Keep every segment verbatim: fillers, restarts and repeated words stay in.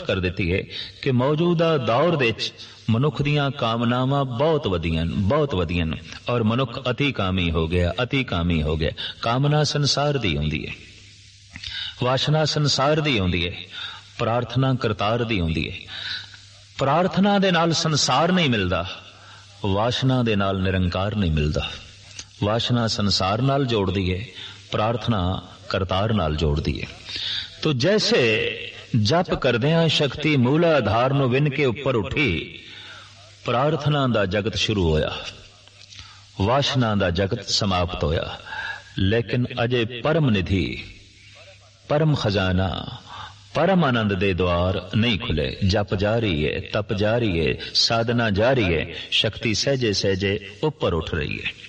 कर दी है कि मौजूदा दौर दे विच मनुख दीयां कामनावां बहुत वधियां बहुत वधियां और मनुख अति कामी हो गया अति कामी हो गया। कामना संसार दी होंदी है, वासना संसार दी होंदी है, प्रार्थना करतार दी होंदी है। प्रार्थना दे नाल संसार नहीं मिलदा, वासना दे नाल निरंकार नहीं मिलदा। वासना संसार नाल जोड़दी है, प्रार्थना करतार नाल जोड़दी है। तो जैसे जप करदियां शक्ति मूला आधार नूं विन के उपर उठी, प्रार्थना दा जगत शुरू होया, वासना दा जगत समाप्त होया। लेकिन अजे परम निधि, परम खजाना, परम आनंद दे द्वार नहीं खुले। जप जारी है, तप जारी है, साधना जारी है, शक्ति सहजे सहजे ऊपर उठ रही है।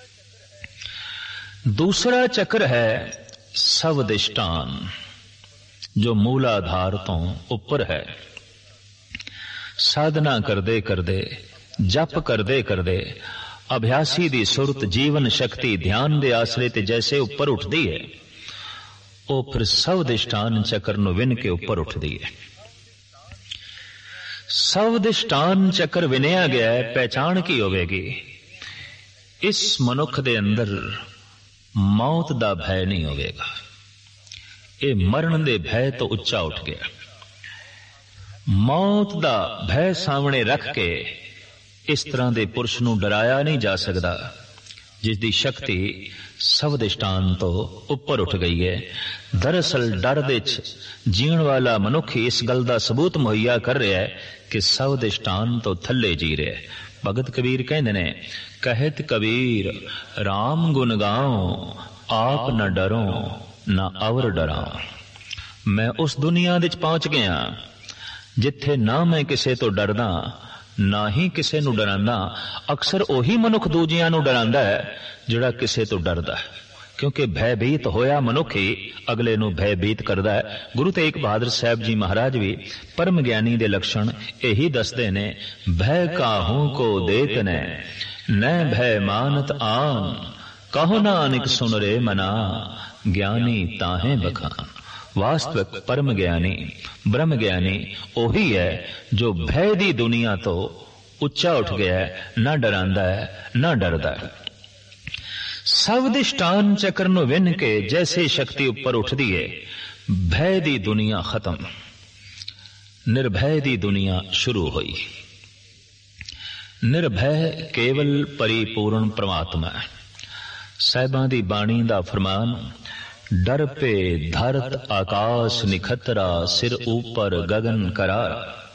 दूसरा चक्र है सवदिष्टान, जो मूलाधार तो ऊपर है। साधना करदे करदे, जप करदे करदे अभ्यासी दी सुरत, जीवन शक्ति ध्यान दे आसरे ते जैसे ऊपर उठदी है, वो फिर सवदिष्टान चक्र नूं विन के ऊपर उठदी है। सवदिष्टान चक्र विनिया गया है, पहचान की होवेगी? इस मनुख दे अंदर मौत दा भय नहीं होवेगा। ये मरण दे भय तो उच्चा उठ गया। मौत दा भय सामने रख के इस तरह दे पुरुष नूं डराया नहीं जा सकदा, जिसदी शक्ति सवदिष्टान तो ऊपर उठ गई है। दरअसल डर दे जीण वाला मनुख इस गल दा सबूत मुहैया कर रहा है कि सवदिष्टान तो थल्ले जी रहा है। भगत कबीर कहंदे ने, कहत कबीर राम गुण गाओ, आप न डरो न अवर डरा। मैं उस दुनिया विच पहुंच गया जिथे ना मैं किसे तो डरदा, ना ही किसे नू डरांदा। अक्सर ओही मनुख दूजियां नू डरांदा है जिहड़ा किसे तो डरदा है, क्योंकि भयभीत होया मनुख ही अगले नू भयभीत करदा है। गुरु तेग बहादुर साहब जी महाराज भी परम ज्ञानी दे लक्षण यही दसदे ने, भय काहू को देत ने न भय मानत आन, कहो नानक सुन रे मना, ज्ञानी ताहे बखान। वास्तविक परम ज्ञानी ब्रह्म ज्ञानी ओही है जो भय दी दुनिया तो उच्चा उठ गया है, न डरांदा है न डरदा है। सवदिष्टान चक्र नूं विन के जैसे शक्ति ऊपर उठदी है, भय दी दुनिया खत्म, निर्भय दी दुनिया शुरू हुई। निर्भय केवल परिपूर्ण परमात्मा है। साहिबां दी बाणी दा फरमान, डर पे धरत आकाश निखतरा, सिर ऊपर गगन करार।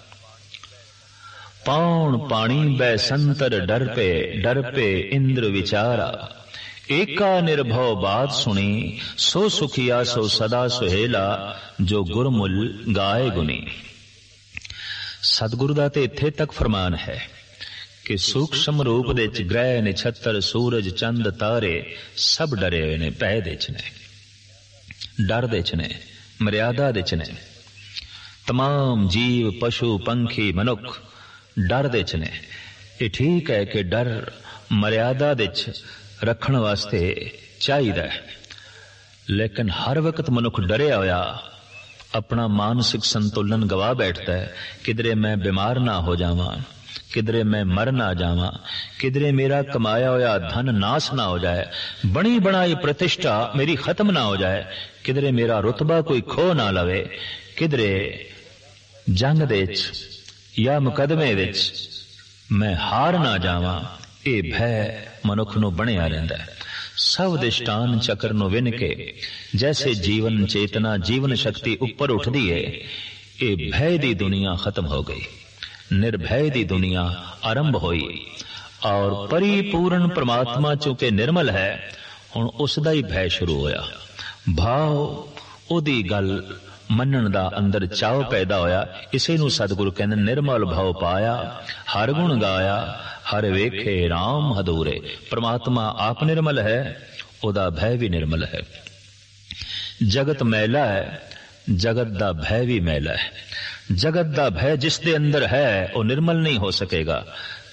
पौन पानी बै संतर डर पे, डर पे इंद्र विचारा। एका निर्भव बात सुनी, सो सुखिया सो सदा सुहेला, जो गुरमुल गाए गुनी। सतगुरु दा ते इत्थे तक फरमान है कि सूक्ष्म रूप दे च ग्रह निछत्तर सूरज चंद तारे सब डरे हुए ने, भय दे च ने, डर दे च ने, मर्यादा दे च ने। तमाम जीव पशु पंखी मनुख डर दे च ने। ये ठीक है कि डर मर्यादा दे च रखण वास्ते चाहिदा है, लेकिन हर वक्त मनुख डरिया होया अपना मानसिक संतुलन गवा बैठता है। किधरे मैं बीमार ना हो जावां, किधरे मैं मर ना जावां, किधरे मेरा कमाया होया धन नाश ना हो जाए, बनी बनाई प्रतिष्ठा मेरी खत्म ना हो जाए, किधरे मेरा रुतबा कोई खो ना लवे, किधरे जंग दे या मुकदमे विच मैं हार ना जावां। ये भय मनुख नूं बणिया रहिंदा है। सवदिष्टान चक्र नूं विन के जैसे जीवन चेतना जीवन शक्ति ऊपर उठदी है, ये भय दी दुनिया खत्म हो गई, निर्भय दी दुनिया आरंभ हुई। और परिपूर्ण परमात्मा चूंकि निर्मल है, हुण उसदा ही भय शुरू होया। भाव ओदी गल मनण दा अंदर चाव पैदा होया। इसे नूं सतगुरु कहंदे निर्मल भाव पाया, हर गुण गाया, हर वेखे राम हदूरे। परमात्मा आप निर्मल है, ओदा भय भी निर्मल है। जगत मैला है, जगत दा भय भी मैला है। जगत दा भय जिस दे अंदर है वो निर्मल नहीं हो सकेगा।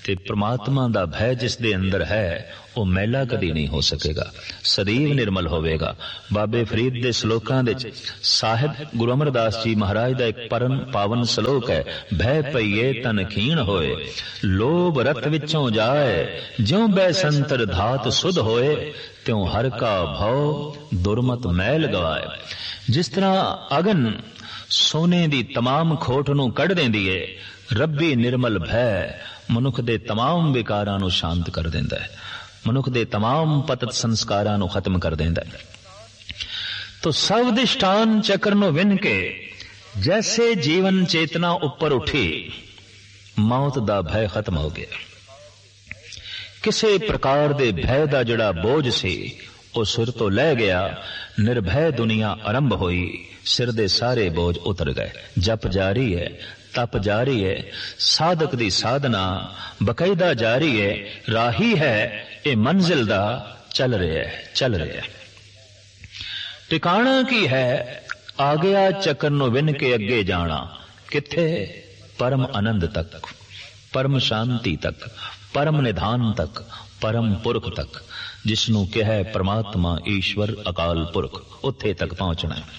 ਤੇ ਪ੍ਰਮਾਤਮਾ ਦਾ ਭੈ ਜਿਸ ਦੇ ਅੰਦਰ ਹੈ ਉਹ ਮੈਲਾ ਕਦੀ ਨਹੀਂ ਹੋ ਸਕੇਗਾ, ਸਦੀਵ ਨਿਰਮਲ ਹੋਵੇਗਾ। ਬਾਬੇ ਫਰੀਦ ਦੇ ਸ਼ਲੋਕਾਂ ਵਿੱਚ ਸਾਹਿਬ ਗੁਰੂ ਅਮਰਦਾਸ ਜੀ ਮਹਾਰਾਜ ਦਾ ਇੱਕ ਪਰਮ ਪਾਵਨ ਸ਼ਲੋਕ ਹੈ, ਭੈ ਪਈਏ ਤਨ ਖੀਣ ਹੋਏ, ਲੋਭ ਰਤ ਵਿੱਚੋਂ ਜਾਏ, ਜਿਉਂ ਬੈ ਸੰਤਰ ਧਾਤ ਸੁਧ ਹੋਏ, ਤਿਉ ਹਰ ਕਾ ਭਉ ਦੁਰਮਤ ਮੈਲ ਗਵਾਏ। ਜਿਸ ਤਰ੍ਹਾਂ ਅਗਨ ਸੋਨੇ ਦੀ ਤਮਾਮ ਖੋਟ ਨੂੰ ਕੱਢ ਦਿੰਦੀ ਹੈ, ਰੱਬੀ ਨਿਰਮਲ ਭੈ ਮਨੁੱਖ ਦੇ ਤਮਾਮ ਵਿਕਾਰਾਂ ਨੂੰ ਸ਼ਾਂਤ ਕਰ ਦਿੰਦਾ ਹੈ, ਮਨੁੱਖ ਦੇ ਤਮਾਮ ਪਤਿਤ ਸੰਸਕਾਰਾਂ ਨੂੰ ਖਤਮ ਕਰ ਦਿੰਦਾ ਹੈ। ਤੋ ਸਵਦਿਸ਼ਟਾਨ ਚੱਕਰ ਨੂੰ ਵਿੰਨ ਕੇ ਜੈਸੇ ਜੀਵਨ ਚੇਤਨਾ ਉੱਪਰ ਉੱਠੀ, ਮੌਤ ਦਾ ਭੈ ਖਤਮ ਹੋ ਗਿਆ। ਕਿਸੇ ਪ੍ਰਕਾਰ ਦੇ ਭੈ ਦਾ ਜਿਹੜਾ ਬੋਝ ਸੀ ਉਹ ਸਿਰ ਤੋਂ ਲੈ ਗਿਆ, ਨਿਰਭੈ ਦੁਨੀਆ ਆਰੰਭ ਹੋਈ, ਸਿਰ ਦੇ ਸਾਰੇ ਬੋਝ ਉਤਰ ਗਏ। ਜਪ ਜਾਰੀ ਹੈ, ਤਪ ਜਾਰੀ ਹੈ, ਸਾਧਕ ਦੀ ਸਾਧਨਾ ਬਕਾਇਦਾ ਜਾਰੀ ਹੈ, ਰਾਹੀ ਹੈ ਇਹ ਮੰਜ਼ਿਲ ਦਾ ਚੱਲ ਰਿਹਾ ਹੈ, ਚੱਲ ਰਿਹਾ ਹੈ। ਟਿਕਾਣਾ ਕੀ ਹੈ? ਆ ਗਿਆ ਚੱਕਰ ਨੂੰ ਵਿੰਨ ਕੇ ਅੱਗੇ ਜਾਣਾ। ਕਿੱਥੇ? ਪਰਮ ਆਨੰਦ ਤੱਕ, ਪਰਮ ਸ਼ਾਂਤੀ ਤੱਕ, ਪਰਮ ਨਿਧਾਨ ਤੱਕ, ਪਰਮ ਪੁਰਖ ਤੱਕ, ਜਿਸ ਨੂੰ ਕਿਹਾ ਪਰਮਾਤਮਾ ਈਸ਼ਵਰ ਅਕਾਲ ਪੁਰਖ, ਉੱਥੇ ਤੱਕ ਪਹੁੰਚਣਾ ਹੈ।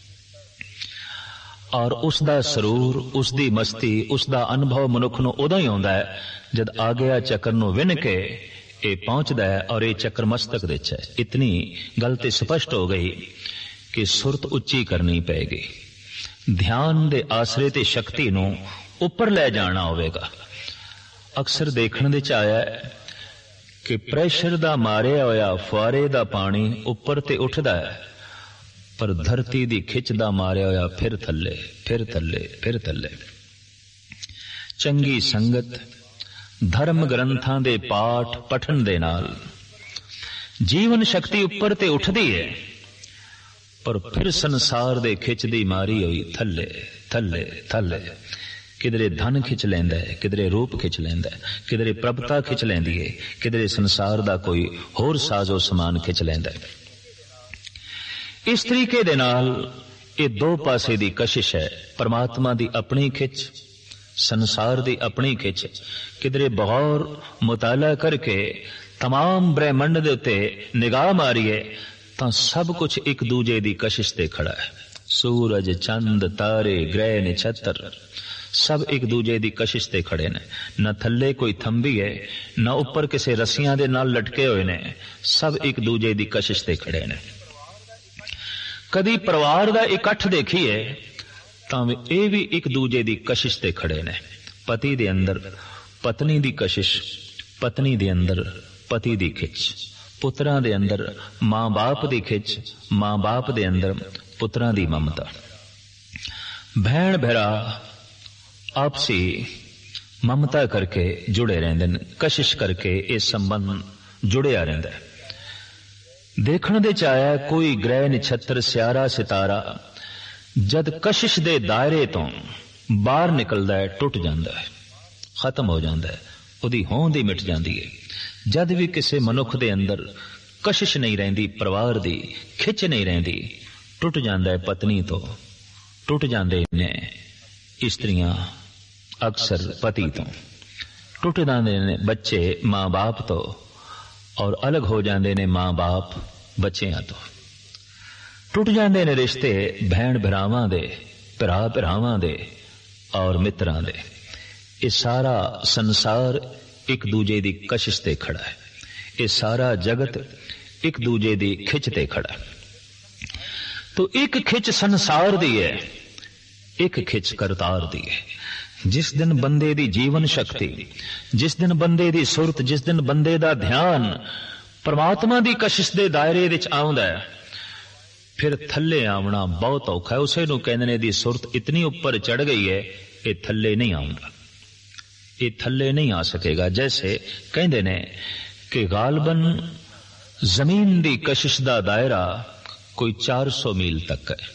ਔਰ ਉਸ ਦਾ ਸਰੂਰ, ਉਸ ਦੀ ਮਸਤੀ, ਉਸ ਦਾ ਅਨੁਭਵ ਮਨੁੱਖ ਨੂੰ ਉਦੋਂ ਹੀ ਆਉਂਦਾ ਹੈ ਜਦ ਆ ਗਿਆ ਚੱਕਰ ਨੂੰ ਵਿੰਨ ਕੇ ਇਹ ਪਹੁੰਚਦਾ ਹੈ। ਔਰ ਇਹ ਚੱਕਰ ਮਸਤਕ ਵਿੱਚ ਹੈ। ਇਤਨੀ ਗੱਲ ਤੇ ਸਪਸ਼ਟ ਹੋ ਗਈ ਕਿ ਸੁਰਤ ਉੱਚੀ ਕਰਨੀ ਪਏਗੀ, ਧਿਆਨ ਦੇ ਆਸਰੇ ਤੇ ਸ਼ਕਤੀ ਨੂੰ ਉੱਪਰ ਲੈ ਜਾਣਾ ਹੋਵੇਗਾ। ਅਕਸਰ ਦੇਖਣ ਦੇ ਚ ਆਇਆ ਕਿ ਪ੍ਰੈਸ਼ਰ ਦਾ ਮਾਰਿਆ ਹੋਇਆ ਫੁਆਰੇ ਦਾ ਪਾਣੀ ਉੱਪਰ ਤੇ ਉੱਠਦਾ ਹੈ, ਪਰ ਧਰਤੀ ਦੀ ਖਿੱਚ ਦਾ ਮਾਰਿਆ ਹੋਇਆ ਫਿਰ ਥੱਲੇ, ਫਿਰ ਥੱਲੇ, ਫਿਰ ਥੱਲੇ। ਚੰਗੀ ਸੰਗਤ, ਧਰਮ ਗ੍ਰੰਥਾਂ ਦੇ ਪਾਠ ਪਠਨ ਦੇ ਨਾਲ ਜੀਵਨ ਸ਼ਕਤੀ ਉੱਪਰ ਤੇ ਉੱਠਦੀ ਹੈ, ਪਰ ਫਿਰ ਸੰਸਾਰ ਦੇ ਖਿੱਚ ਦੀ ਮਾਰੀ ਹੋਈ ਥੱਲੇ, ਥੱਲੇ, ਥੱਲੇ। ਕਿਧਰੇ ਧਨ ਖਿੱਚ ਲੈਂਦਾ ਹੈ, ਕਿਧਰੇ ਰੂਪ ਖਿੱਚ ਲੈਂਦਾ ਹੈ, ਕਿਧਰੇ ਪ੍ਰਭਤਾ ਖਿੱਚ ਲੈਂਦੀ ਹੈ, ਕਿਧਰੇ ਸੰਸਾਰ ਦਾ ਕੋਈ ਹੋਰ ਸਾਜ਼ੋ ਸਮਾਨ ਖਿੱਚ ਲੈਂਦਾ ਹੈ। ਇਸ ਤਰੀਕੇ ਦੇ ਨਾਲ ਇਹ ਦੋ ਪਾਸੇ ਦੀ ਕਸ਼ਿਸ਼ ਹੈ, ਪਰਮਾਤਮਾ ਦੀ ਆਪਣੀ ਖਿੱਚ, ਸੰਸਾਰ ਦੀ ਆਪਣੀ ਖਿੱਚ। ਕਿਧਰੇ ਬਗੌਰ ਮੁਤਾਲਾ ਕਰਕੇ ਤਮਾਮ ਬ੍ਰਹਿਮੰਡ ਦੇ ਉੱਤੇ ਨਿਗਾਹ ਮਾਰੀਏ ਤਾਂ ਸਭ ਕੁਝ ਇੱਕ ਦੂਜੇ ਦੀ ਕਸ਼ਿਸ਼ ਤੇ ਖੜਾ ਹੈ। ਸੂਰਜ, ਚੰਦ, ਤਾਰੇ, ਗ੍ਰਹਿ, ਨਛੱਤਰ ਸਭ ਇੱਕ ਦੂਜੇ ਦੀ ਕਸ਼ਿਸ਼ ਤੇ ਖੜੇ ਨੇ। ਨਾ ਥੱਲੇ ਕੋਈ ਥੰਬੀ ਹੈ, ਨਾ ਉੱਪਰ ਕਿਸੇ ਰੱਸੀਆਂ ਦੇ ਨਾਲ ਲਟਕੇ ਹੋਏ ਨੇ, ਸਭ ਇੱਕ ਦੂਜੇ ਦੀ ਕਸ਼ਿਸ਼ ਤੇ ਖੜੇ ਨੇ। ਕਦੀ ਪਰਿਵਾਰ ਦਾ ਇਕੱਠ ਦੇਖੀਏ ਤਾਂ ਇਹ ਵੀ ਇੱਕ ਦੂਜੇ ਦੀ ਕਸ਼ਿਸ਼ ਤੇ ਖੜੇ ਨੇ। ਪਤੀ ਦੇ ਅੰਦਰ ਪਤਨੀ ਦੀ ਕਸ਼ਿਸ਼, ਪਤਨੀ ਦੇ ਅੰਦਰ ਪਤੀ ਦੀ ਖਿੱਚ, ਪੁੱਤਰਾਂ ਦੇ ਅੰਦਰ ਮਾਂ ਬਾਪ ਦੀ ਖਿੱਚ, ਮਾਂ ਬਾਪ ਦੇ ਅੰਦਰ ਪੁੱਤਰਾਂ ਦੀ ਮਮਤਾ। ਭੈਣ ਭਰਾ ਆਪਸੀ ਮਮਤਾ ਕਰਕੇ ਜੁੜੇ ਰਹਿੰਦੇ ਨੇ, ਕਸ਼ਿਸ਼ ਕਰਕੇ ਇਹ ਸੰਬੰਧ ਜੁੜਿਆ ਰਹਿੰਦਾ ਹੈ। ਦੇਖਣ ਦੇ ਚ ਆਇਆ ਕੋਈ ਗ੍ਰਹਿ, ਨਛੱਤਰ, ਸਿਆਰਾ, ਸਿਤਾਰਾ ਜਦ ਕਸ਼ਿਸ਼ ਦੇ ਦਾਇਰੇ ਤੋਂ ਬਾਹਰ ਨਿਕਲਦਾ ਹੈ, ਟੁੱਟ ਜਾਂਦਾ ਹੈ, ਖਤਮ ਹੋ ਜਾਂਦਾ ਹੈ, ਉਹਦੀ ਹੋਂਦ ਹੀ ਮਿਟ ਜਾਂਦੀ ਹੈ। ਜਦ ਵੀ ਕਿਸੇ ਮਨੁੱਖ ਦੇ ਅੰਦਰ ਕਸ਼ਿਸ਼ ਨਹੀਂ ਰਹਿੰਦੀ, ਪਰਿਵਾਰ ਦੀ ਖਿੱਚ ਨਹੀਂ ਰਹਿੰਦੀ, ਟੁੱਟ ਜਾਂਦਾ ਹੈ ਪਤਨੀ ਤੋਂ, ਟੁੱਟ ਜਾਂਦੇ ਨੇ ਇਸਤਰੀਆਂ ਅਕਸਰ ਪਤੀ ਤੋਂ, ਟੁੱਟ ਜਾਂਦੇ ਨੇ ਬੱਚੇ ਮਾਂ ਬਾਪ ਤੋਂ, ਔਰ ਅਲੱਗ ਹੋ ਜਾਂਦੇ ਨੇ ਮਾਂ ਬਾਪ ਬੱਚਿਆਂ ਤੋਂ। ਟੁੱਟ ਜਾਂਦੇ ਨੇ ਰਿਸ਼ਤੇ ਭੈਣ ਭਰਾਵਾਂ ਦੇ, ਭਰਾ ਭਰਾਵਾਂ ਦੇ ਔਰ ਮਿੱਤਰਾਂ ਦੇ। ਇਹ ਸਾਰਾ ਸੰਸਾਰ ਇੱਕ ਦੂਜੇ ਦੀ ਕਸ਼ਿਸ਼ ਤੇ ਖੜਾ ਹੈ। ਇਹ ਸਾਰਾ ਜਗਤ ਇੱਕ ਦੂਜੇ ਦੀ ਖਿੱਚ ਤੇ ਖੜਾ ਹੈ। ਤੋ ਇੱਕ ਖਿੱਚ ਸੰਸਾਰ ਦੀ ਹੈ, ਇੱਕ ਖਿੱਚ ਕਰਤਾਰ ਦੀ ਹੈ। ਜਿਸ ਦਿਨ ਬੰਦੇ ਦੀ ਜੀਵਨ ਸ਼ਕਤੀ, ਜਿਸ ਦਿਨ ਬੰਦੇ ਦੀ ਸੁਰਤ, ਜਿਸ ਦਿਨ ਬੰਦੇ ਦਾ ਧਿਆਨ ਪਰਮਾਤਮਾ ਦੀ ਕਸ਼ਿਸ਼ ਦੇ ਦਾਇਰੇ ਵਿੱਚ ਆਉਂਦਾ ਹੈ, ਫਿਰ ਥੱਲੇ ਆਉਣਾ ਬਹੁਤ ਔਖਾ ਹੈ। ਉਸੇ ਨੂੰ ਕਹਿੰਦੇ ਨੇ ਦੀ ਸੁਰਤ ਇਤਨੀ ਉੱਪਰ ਚੜ ਗਈ ਹੈ, ਇਹ ਥੱਲੇ ਨਹੀਂ ਆਉਂਦਾ, ਇਹ ਥੱਲੇ ਨਹੀਂ ਆ ਸਕੇਗਾ। ਜੈਸੇ ਕਹਿੰਦੇ ਨੇ ਕਿ ਗਾਲਬਨ ਜ਼ਮੀਨ ਦੀ ਕਸ਼ਿਸ਼ ਦਾ ਦਾਇਰਾ ਕੋਈ ਚਾਰ ਸੌ ਮੀਲ ਤੱਕ ਹੈ।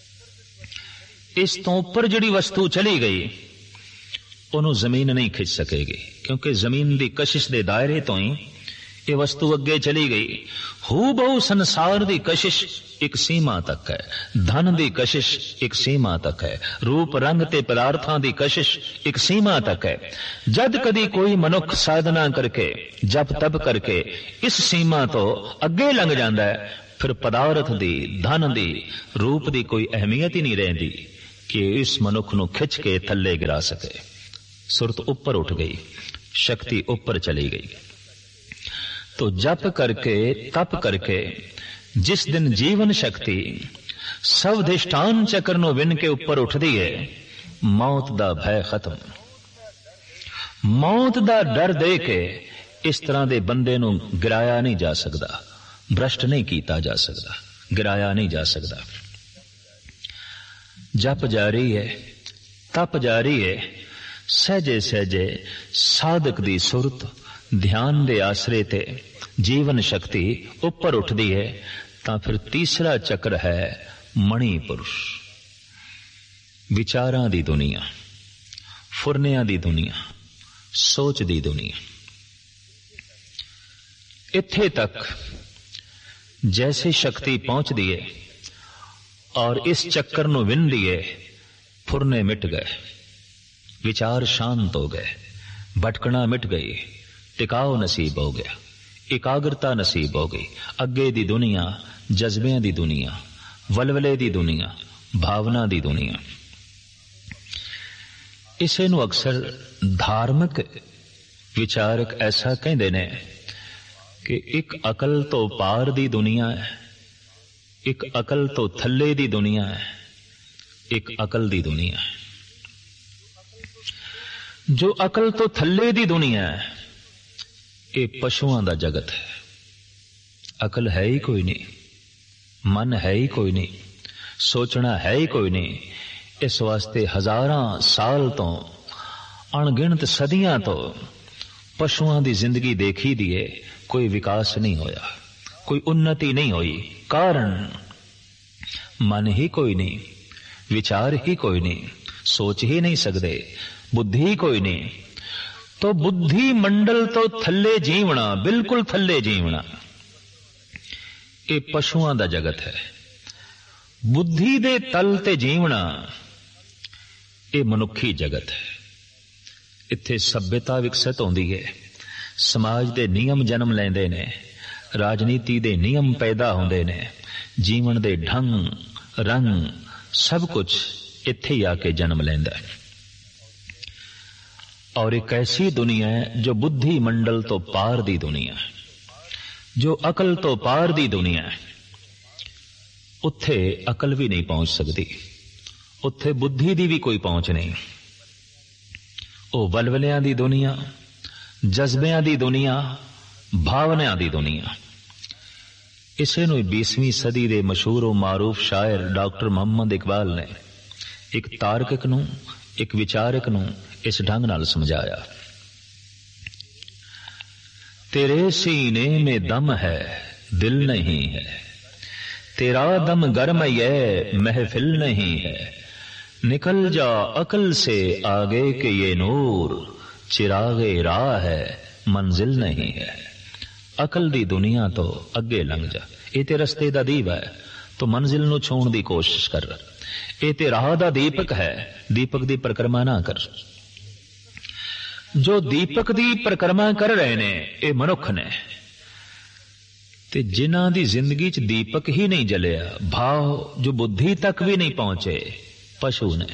ਇਸ ਤੋਂ ਉੱਪਰ ਜਿਹੜੀ ਵਸਤੂ ਚਲੀ ਗਈ ਉਹਨੂੰ ਜ਼ਮੀਨ ਨਹੀਂ ਖਿੱਚ ਸਕੇਗੀ, ਕਿਉਂਕਿ ਜ਼ਮੀਨ ਦੀ ਕਸ਼ਿਸ਼ ਦੇ ਦਾਇਰੇ ਤੋਂ ਹੀ ये वस्तु अगे चली गई। हू बहु संसार दी कशिश एक सीमा तक है, धन दी कशिश एक सीमा तक है, रूप रंग ते पदार्थां दी कशिश एक सीमा तक है। जद कदी कोई मनुख साधना करके जप तप करके इस सीमा तो अगे लंघ जांदा है, फिर पदार्थ दी, धन दी, रूप दी कोई अहमियत ही नहीं रहिंदी कि इस मनुख नूं खिंच के थल्ले गिरा सके। सुरत उपर उठ गई, शक्ति उपर चली गई। तो जप करके तप करके जिस दिन जीवन शक्ति सब अधिष्ठान चक्र नूं विन के उपर उठदी है, मौत दा भय खत्म। मौत दा डर दे के इस तरह दे बंदे नूं गिराया नहीं जा सकदा, भ्रष्ट नहीं कीता जा सकदा, गिराया नहीं जा सकदा। जप जारी है, तप जारी है, सहजे सहजे साधक दी सुरत ध्यान दे आसरे ते जीवन शक्ति उपर उठदी है। तां फिर तीसरा चक्र है मणि पुरुष, विचारां दी दुनिया, फुरनियां दी दुनिया, सोच दी दुनिया। इत्थे तक जैसे शक्ति पहुंचदी है और इस चक्कर नूं विंदी है, फुरने मिट गए, विचार शांत हो गए, भटकना मिट गई, टिकाव नसीब हो गया, एकाग्रता नसीब हो गई। अगे दी दुनिया जज्बियां दी दुनिया, वलवले दी दुनिया, भावना दी दुनिया। इसे नूं अक्सर धार्मिक विचारक ऐसा कहंदे ने कि एक अकल तो पार दी दुनिया है, एक अकल तो थल्ले दी दुनिया है, एक अकल दी दुनिया है। जो अकल तो थल्ले दी दुनिया है, ये पशुओं दा जगत है। अकल है ही कोई नहीं, मन है ही कोई नहीं, सोचना है ही कोई नहीं। इस वास्ते हजारां साल तो, अणगिणत सदियां तो पशुओं दी जिंदगी देखी दी है, कोई विकास नहीं होया, कोई उन्नति नहीं हुई। कारण मन ही कोई नहीं, विचार ही कोई नहीं, सोच ही नहीं सकते, बुद्धि ही कोई नहीं। तो बुद्धि मंडल तो थल्ले जीवना, बिल्कुल थल्ले जीवना, ये पशुओं दा जगत है। बुद्धि दे तल ते जीवना, ये मनुखी जगत है। इत्थे सभ्यता विकसित होंदी है, समाज दे नियम जन्म लैंदे ने, राजनीति दे नियम पैदा होंदे ने, जीवन दे ढंग रंग सब कुछ इत्थे ही आके जन्म लैंदा है। और एक ऐसी दुनिया है जो बुद्धि मंडल तो पार दी दुनिया है, जो अकल तो पार दी दुनिया है। उत्थे अकल भी नहीं पहुंच सकती, उत्थे बुद्धि दी भी कोई पहुंच नहीं। ओ वलवलियां दी दुनिया, जज्बियां दी दुनिया, भावनाओं दी दुनिया। इसे नूं बीसवीं सदी दे मशहूर मारूफ शायर डॉक्टर मोहम्मद इकबाल ने एक तार्किक नूं, एक विचारक नूं इस ढंग नाल समझाया। तेरे सीने में दम है, दिल नहीं है, तेरा दम गर्म ये महफिल नहीं है, निकल जा अकल से आगे के ये नूर, चिरागे राह है मंजिल नहीं है। अकल दी दुनिया तो अगे लंघ जा, ये ते रस्ते दा दीवा है, तो मंजिल नूं छूण दी कोशिश कर। ये ते राह दा दीपक है, दीपक दी परिक्रमा ना कर। जो दीपक दी परिक्रमा कर रहे ने ये मनुख ने, ते जिन्हां दी जिंदगी च दीपक ही नहीं जलिया, भाव जो बुद्धि तक भी नहीं पहुंचे, पशु ने।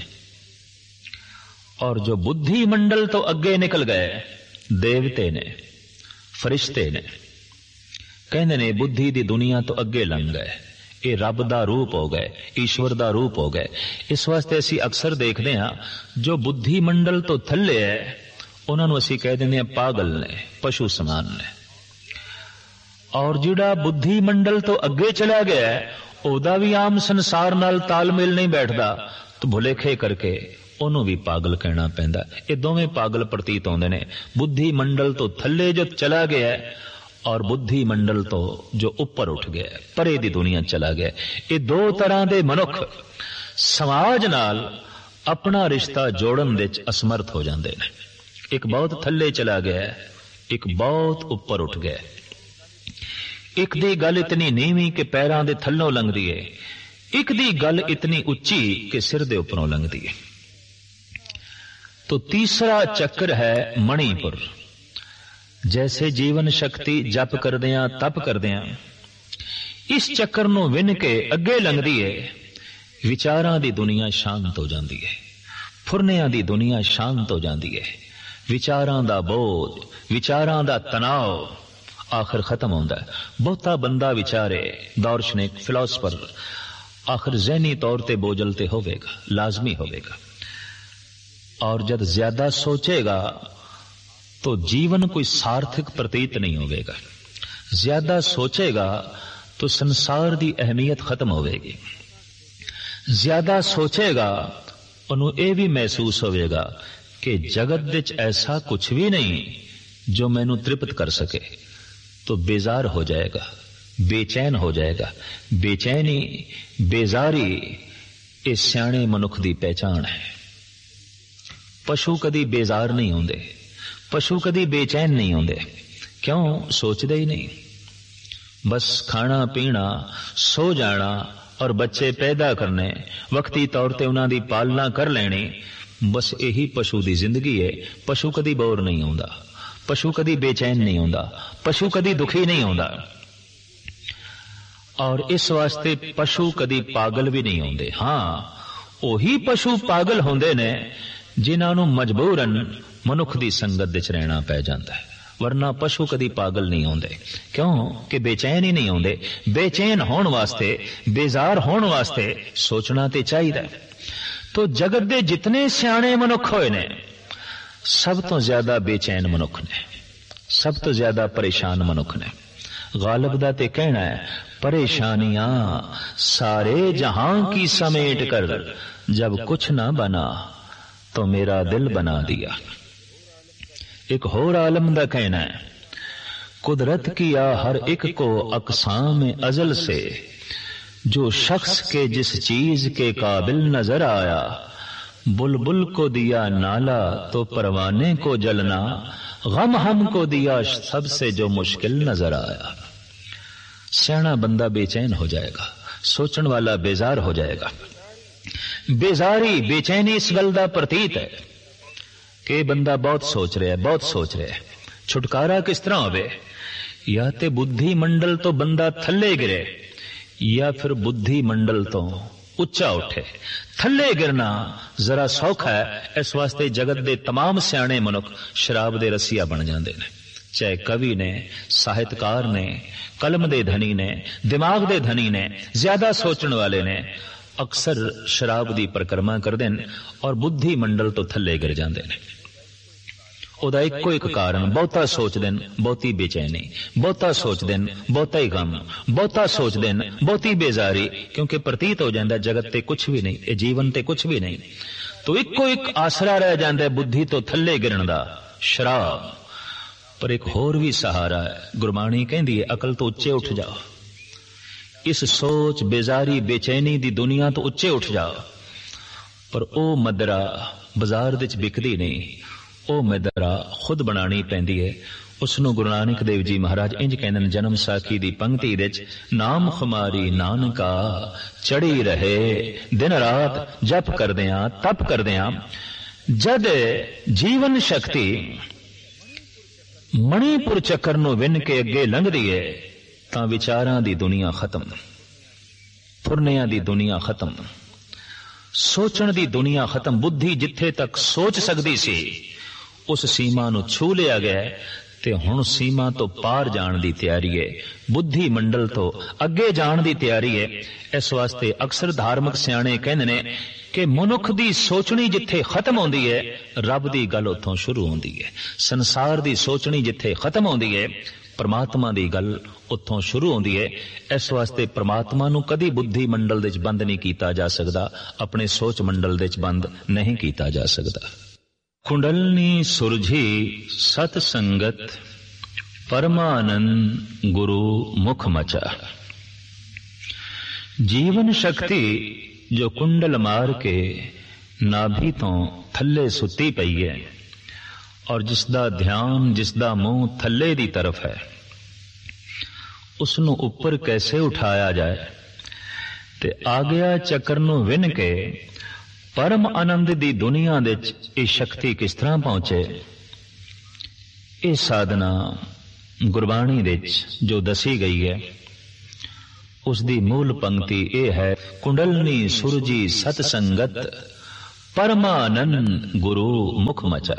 और जो बुद्धि मंडल तो अगे निकल गए, देवते ने, फरिश्ते ने, कहने ने बुद्धि दी दुनिया तो अगे लंघ गए, ये रब दा रूप हो गए, ईश्वर दा रूप हो गए। इस वास्ते असी अक्सर देखते हैं जो बुद्धि मंडल तो थल्ले है, उन्होंने असी कह देने पागल ने, पशु समान ने। और जिहड़ा बुद्धि मंडल तो अगे चला गया है, ओदा भी आम संसार नाल तालमेल नहीं बैठदा, तो भुलेखे करके ओनू भी पागल कहना पैंदा। ये दोवें पागल प्रतीत होंदे ने। बुद्धि मंडल तो थल्ले जो चला गया है और बुद्धि मंडल तो जो ऊपर उठ गया है, परे दी दुनिया चला गया। ये दो तरह दे मनुख समाज नाल अपना रिश्ता जोड़न दे असमर्थ हो जाते हैं। एक बहुत थल्ले चला गया है, एक बहुत ऊपर उठ गया। ਇੱਕ ਦੀ ਗੱਲ ਇਤਨੀ ਨੀਵੀਂ ਕਿ ਪੈਰਾਂ ਦੇ ਥੱਲੋਂ ਲੰਘਦੀ ਏ, ਇੱਕ ਦੀ ਗੱਲ ਇਤਨੀ ਉੱਚੀ ਕਿ ਸਿਰ ਦੇ ਉੱਪਰੋਂ ਲੰਘਦੀ ਏ। तो तीसरा चक्र है मणिपुर। जैसे जीवन शक्ति जप करदियां तप करदियां इस चक्कर नूं विन के अगे लंघदी है, विचारां दी दुनिया शांत हो जाती है, फुरनियां दी दुनिया शांत हो जाती है, विचारां दा बोझ, विचारां दा तनाव आखिर खत्म होंदा है। बहुता बंदा विचारे, दार्शनिक फिलोसफर आखिर ज़हनी तौर ते बोझल ते होवेगा, लाजमी होवेगा। और जब ज्यादा सोचेगा तो जीवन कोई सार्थक प्रतीत नहीं होगा। ज्यादा सोचेगा तो संसार की अहमियत खत्म होगी। ज्यादा सोचेगा उन्हों यह भी महसूस होगा कि जगत विच ऐसा कुछ भी नहीं जो मैनू तृप्त कर सके, तो बेजार हो जाएगा, बेचैन हो जाएगा। बेचैनी, बेजारी ये सियाणे मनुख की पहचान है। पशु कदी बेजार नहीं होंदे, पशु कदी बेचैन नहीं होंदे। क्यों? सोचते ही नहीं। बस खाना पीना, सो जाना और बच्चे पैदा करने, वक्ती तौर ते उन्हां दी पालना कर लेनी, बस यही पशु दी जिंदगी है। पशु कदी बोर नहीं होंदा, पशु कदी बेचैन नहीं होंदा, पशु कदी दुखी नहीं होंदा। और इस वास्ते पशु कदी पागल भी नहीं होंदे। हाँ, ओही पशु पागल होंदे ने जिन्हां नूं मजबूरन मनुख दी संगत विच रहना पै जांदा है, वरना पशु कदी पागल नहीं होंदे। क्यों कि बेचैन ही नहीं होंदे। बेचैन होण वास्ते, बेजार होण वास्ते सोचना ते चाहिदा। तो जगत दे जितने सियाणे मनुख होए ने, सब तो ज्यादा बेचैन मनुख ने, सब तो ज्यादा परेशान मनुख ने। गालिब दा ते कहना है, परेशानियां सारे जहां की समेट कर जब कुछ ना बना तो मेरा दिल बना दिया। एक होर आलम दा कहना है, कुदरत किया हर एक को अक़साम अज़ल से, जो शख्स के जिस चीज के काबिल नजर आया, बुलबुल को दिया नाला तो परवाने को जलना, गम हमको दिया सबसे जो मुश्किल नजर आया। सियाना बंदा बेचैन हो जाएगा, सोचने वाला बेजार हो जाएगा। बेजारी, बेचैनी इस गल दा प्रतीत है कि बंदा बहुत सोच रहा है, बहुत सोच रहा है। छुटकारा किस तरह होवे? या ते बुद्धि मंडल तो बंदा थल्ले गिरे, या फिर बुद्धि मंडल तो उच्चा उठे। थल्ले गिरना जरा सौखा है, इस वास्ते जगत दे तमाम सियाणे मनुख शराब दे रसिया बन जाते हैं। चाहे कवि ने, साहित्यकार ने, कलम दे धनी ने, दिमाग दे धनी ने, ज्यादा सोचने वाले ने अक्सर शराब दी परिक्रमा करते हैं और बुद्धि मंडल तो थल्ले गिर जाते हैं। ओदा इको एक कारण, बहुता सोचते हैं, बहुती बेचैनी, बहुता सोचते हैं, बहुता ही गम, बहुता सोचते हैं, बहुती बेजारी, क्योंकि प्रतीत हो जाता है जगत ते कुछ भी नहीं, ये जीवन ते कुछ भी नहीं। तो इको एक आसरा रह जाता है बुद्धि तो थल्ले गिरन दा, शराब। पर एक होर भी सहारा है। गुरबाणी कहती है, अकल तो उच्चे उठ जाओ, इस सोच, बेजारी, बेचैनी दी दुनिया तो उच्चे उठ जाओ। पर ओ मदरा बाजार विच बिकदी नहीं, ओ मदरा खुद बनानी पैंदी है। उसनों गुरु नानक देव जी महाराज इंज कहंदे ने जन्म साखी दी पंक्ति विच, नाम खुमारी नानका चढ़ी रहे दिन रात जप करदियां तप करदियां। जद जीवन शक्ति मणिपुर चक्कर नूं विन के अगे लंघदी है, तां विचारां दी दुनिया खत्म, फुरनियां दी दुनिया खत्म, सोचण दी दुनिया खत्म। बुद्धि जिथे तक सोच सकती सी उस सीमा नूं छू लिया गया ते हुण सीमा तो पार जाण दी तैयारी है, बुद्धि मंडल तो अगे जाण दी तैयारी है। इस वास्ते अक्सर धार्मिक सियाणे कहंदे ने कि मनुख दी सोचनी जिथे खत्म होंदी है, रब दी गल उत्थों शुरू होंदी है। संसार दी सोचनी जिथे खत्म होंदी है, परमात्मा दी गल उत्थों शुरू होंदी है। इस वास्ते परमात्मा नूं कदी बुद्धि मंडल दे च बंद नहीं कीता जा सकदा, अपने सोच मंडल दे च बंद नहीं कीता जा सकदा। कुंडलनी सुरझी सत संगत, परमानंद गुरु मुख मचा। जीवन शक्ति जो कुंडल मार के नाभि तो थल्ले सुती पई है और जिसदा ध्यान, जिसदा मुंह थल्ले दी तरफ है, उसनू उपर कैसे उठाया जाए ते आग्या चक्कर नू विन के परम आनंद दी दुनिया दे ये शक्ति किस तरह पहुंचे। ये साधना गुरबाणी दे जो दसी गई है उसदी मूल पंक्ति ये है, कुंडलनी सुरजी सतसंगत परमानंद गुरु मुख मचा।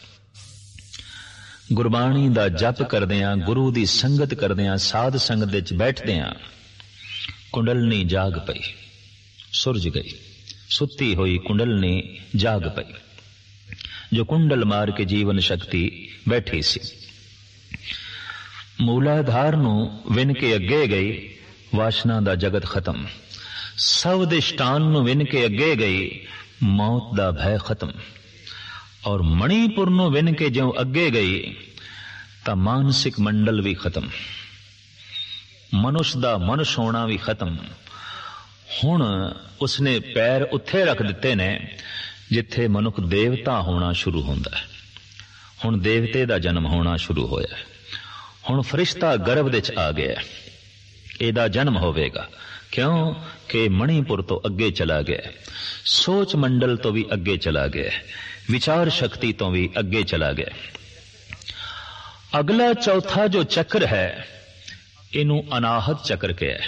गुरबाणी दा जप करदियां, गुरु दी संगत करदियां, साध संगत विच बैठदियां कुंडलनी जाग पई, सुरज गई। सुती हुई कुंडलनी जाग पई, जो कुंडल मार के जीवन शक्ति बैठी सी। मूलाधार नू विन के अगे गई, वासना दा जगत खत्म। सवदिष्टान नू विन के अगे गई, मौत दा भय खत्म। और मणिपुर नू विन के जो अगे गई ता मानसिक मंडल भी खत्म, मनुष्य दा मनुष्य होना भी खत्म। हुण उसने पैर उत्थे रख दिते ने जिथे मनुख देवता होना शुरू होंदा है। हुण देवते दा जन्म होना शुरू होया। हुण फरिश्ता गर्भ विच आ गया, एदा जन्म होवेगा। क्यों कि मणिपुर तो अगे चला गया, सोच मंडल तो भी अगे चला गया, विचार शक्ति तो भी अगे चला गया। अगला चौथा जो चक्र है इनू अनाहत चक्र के है।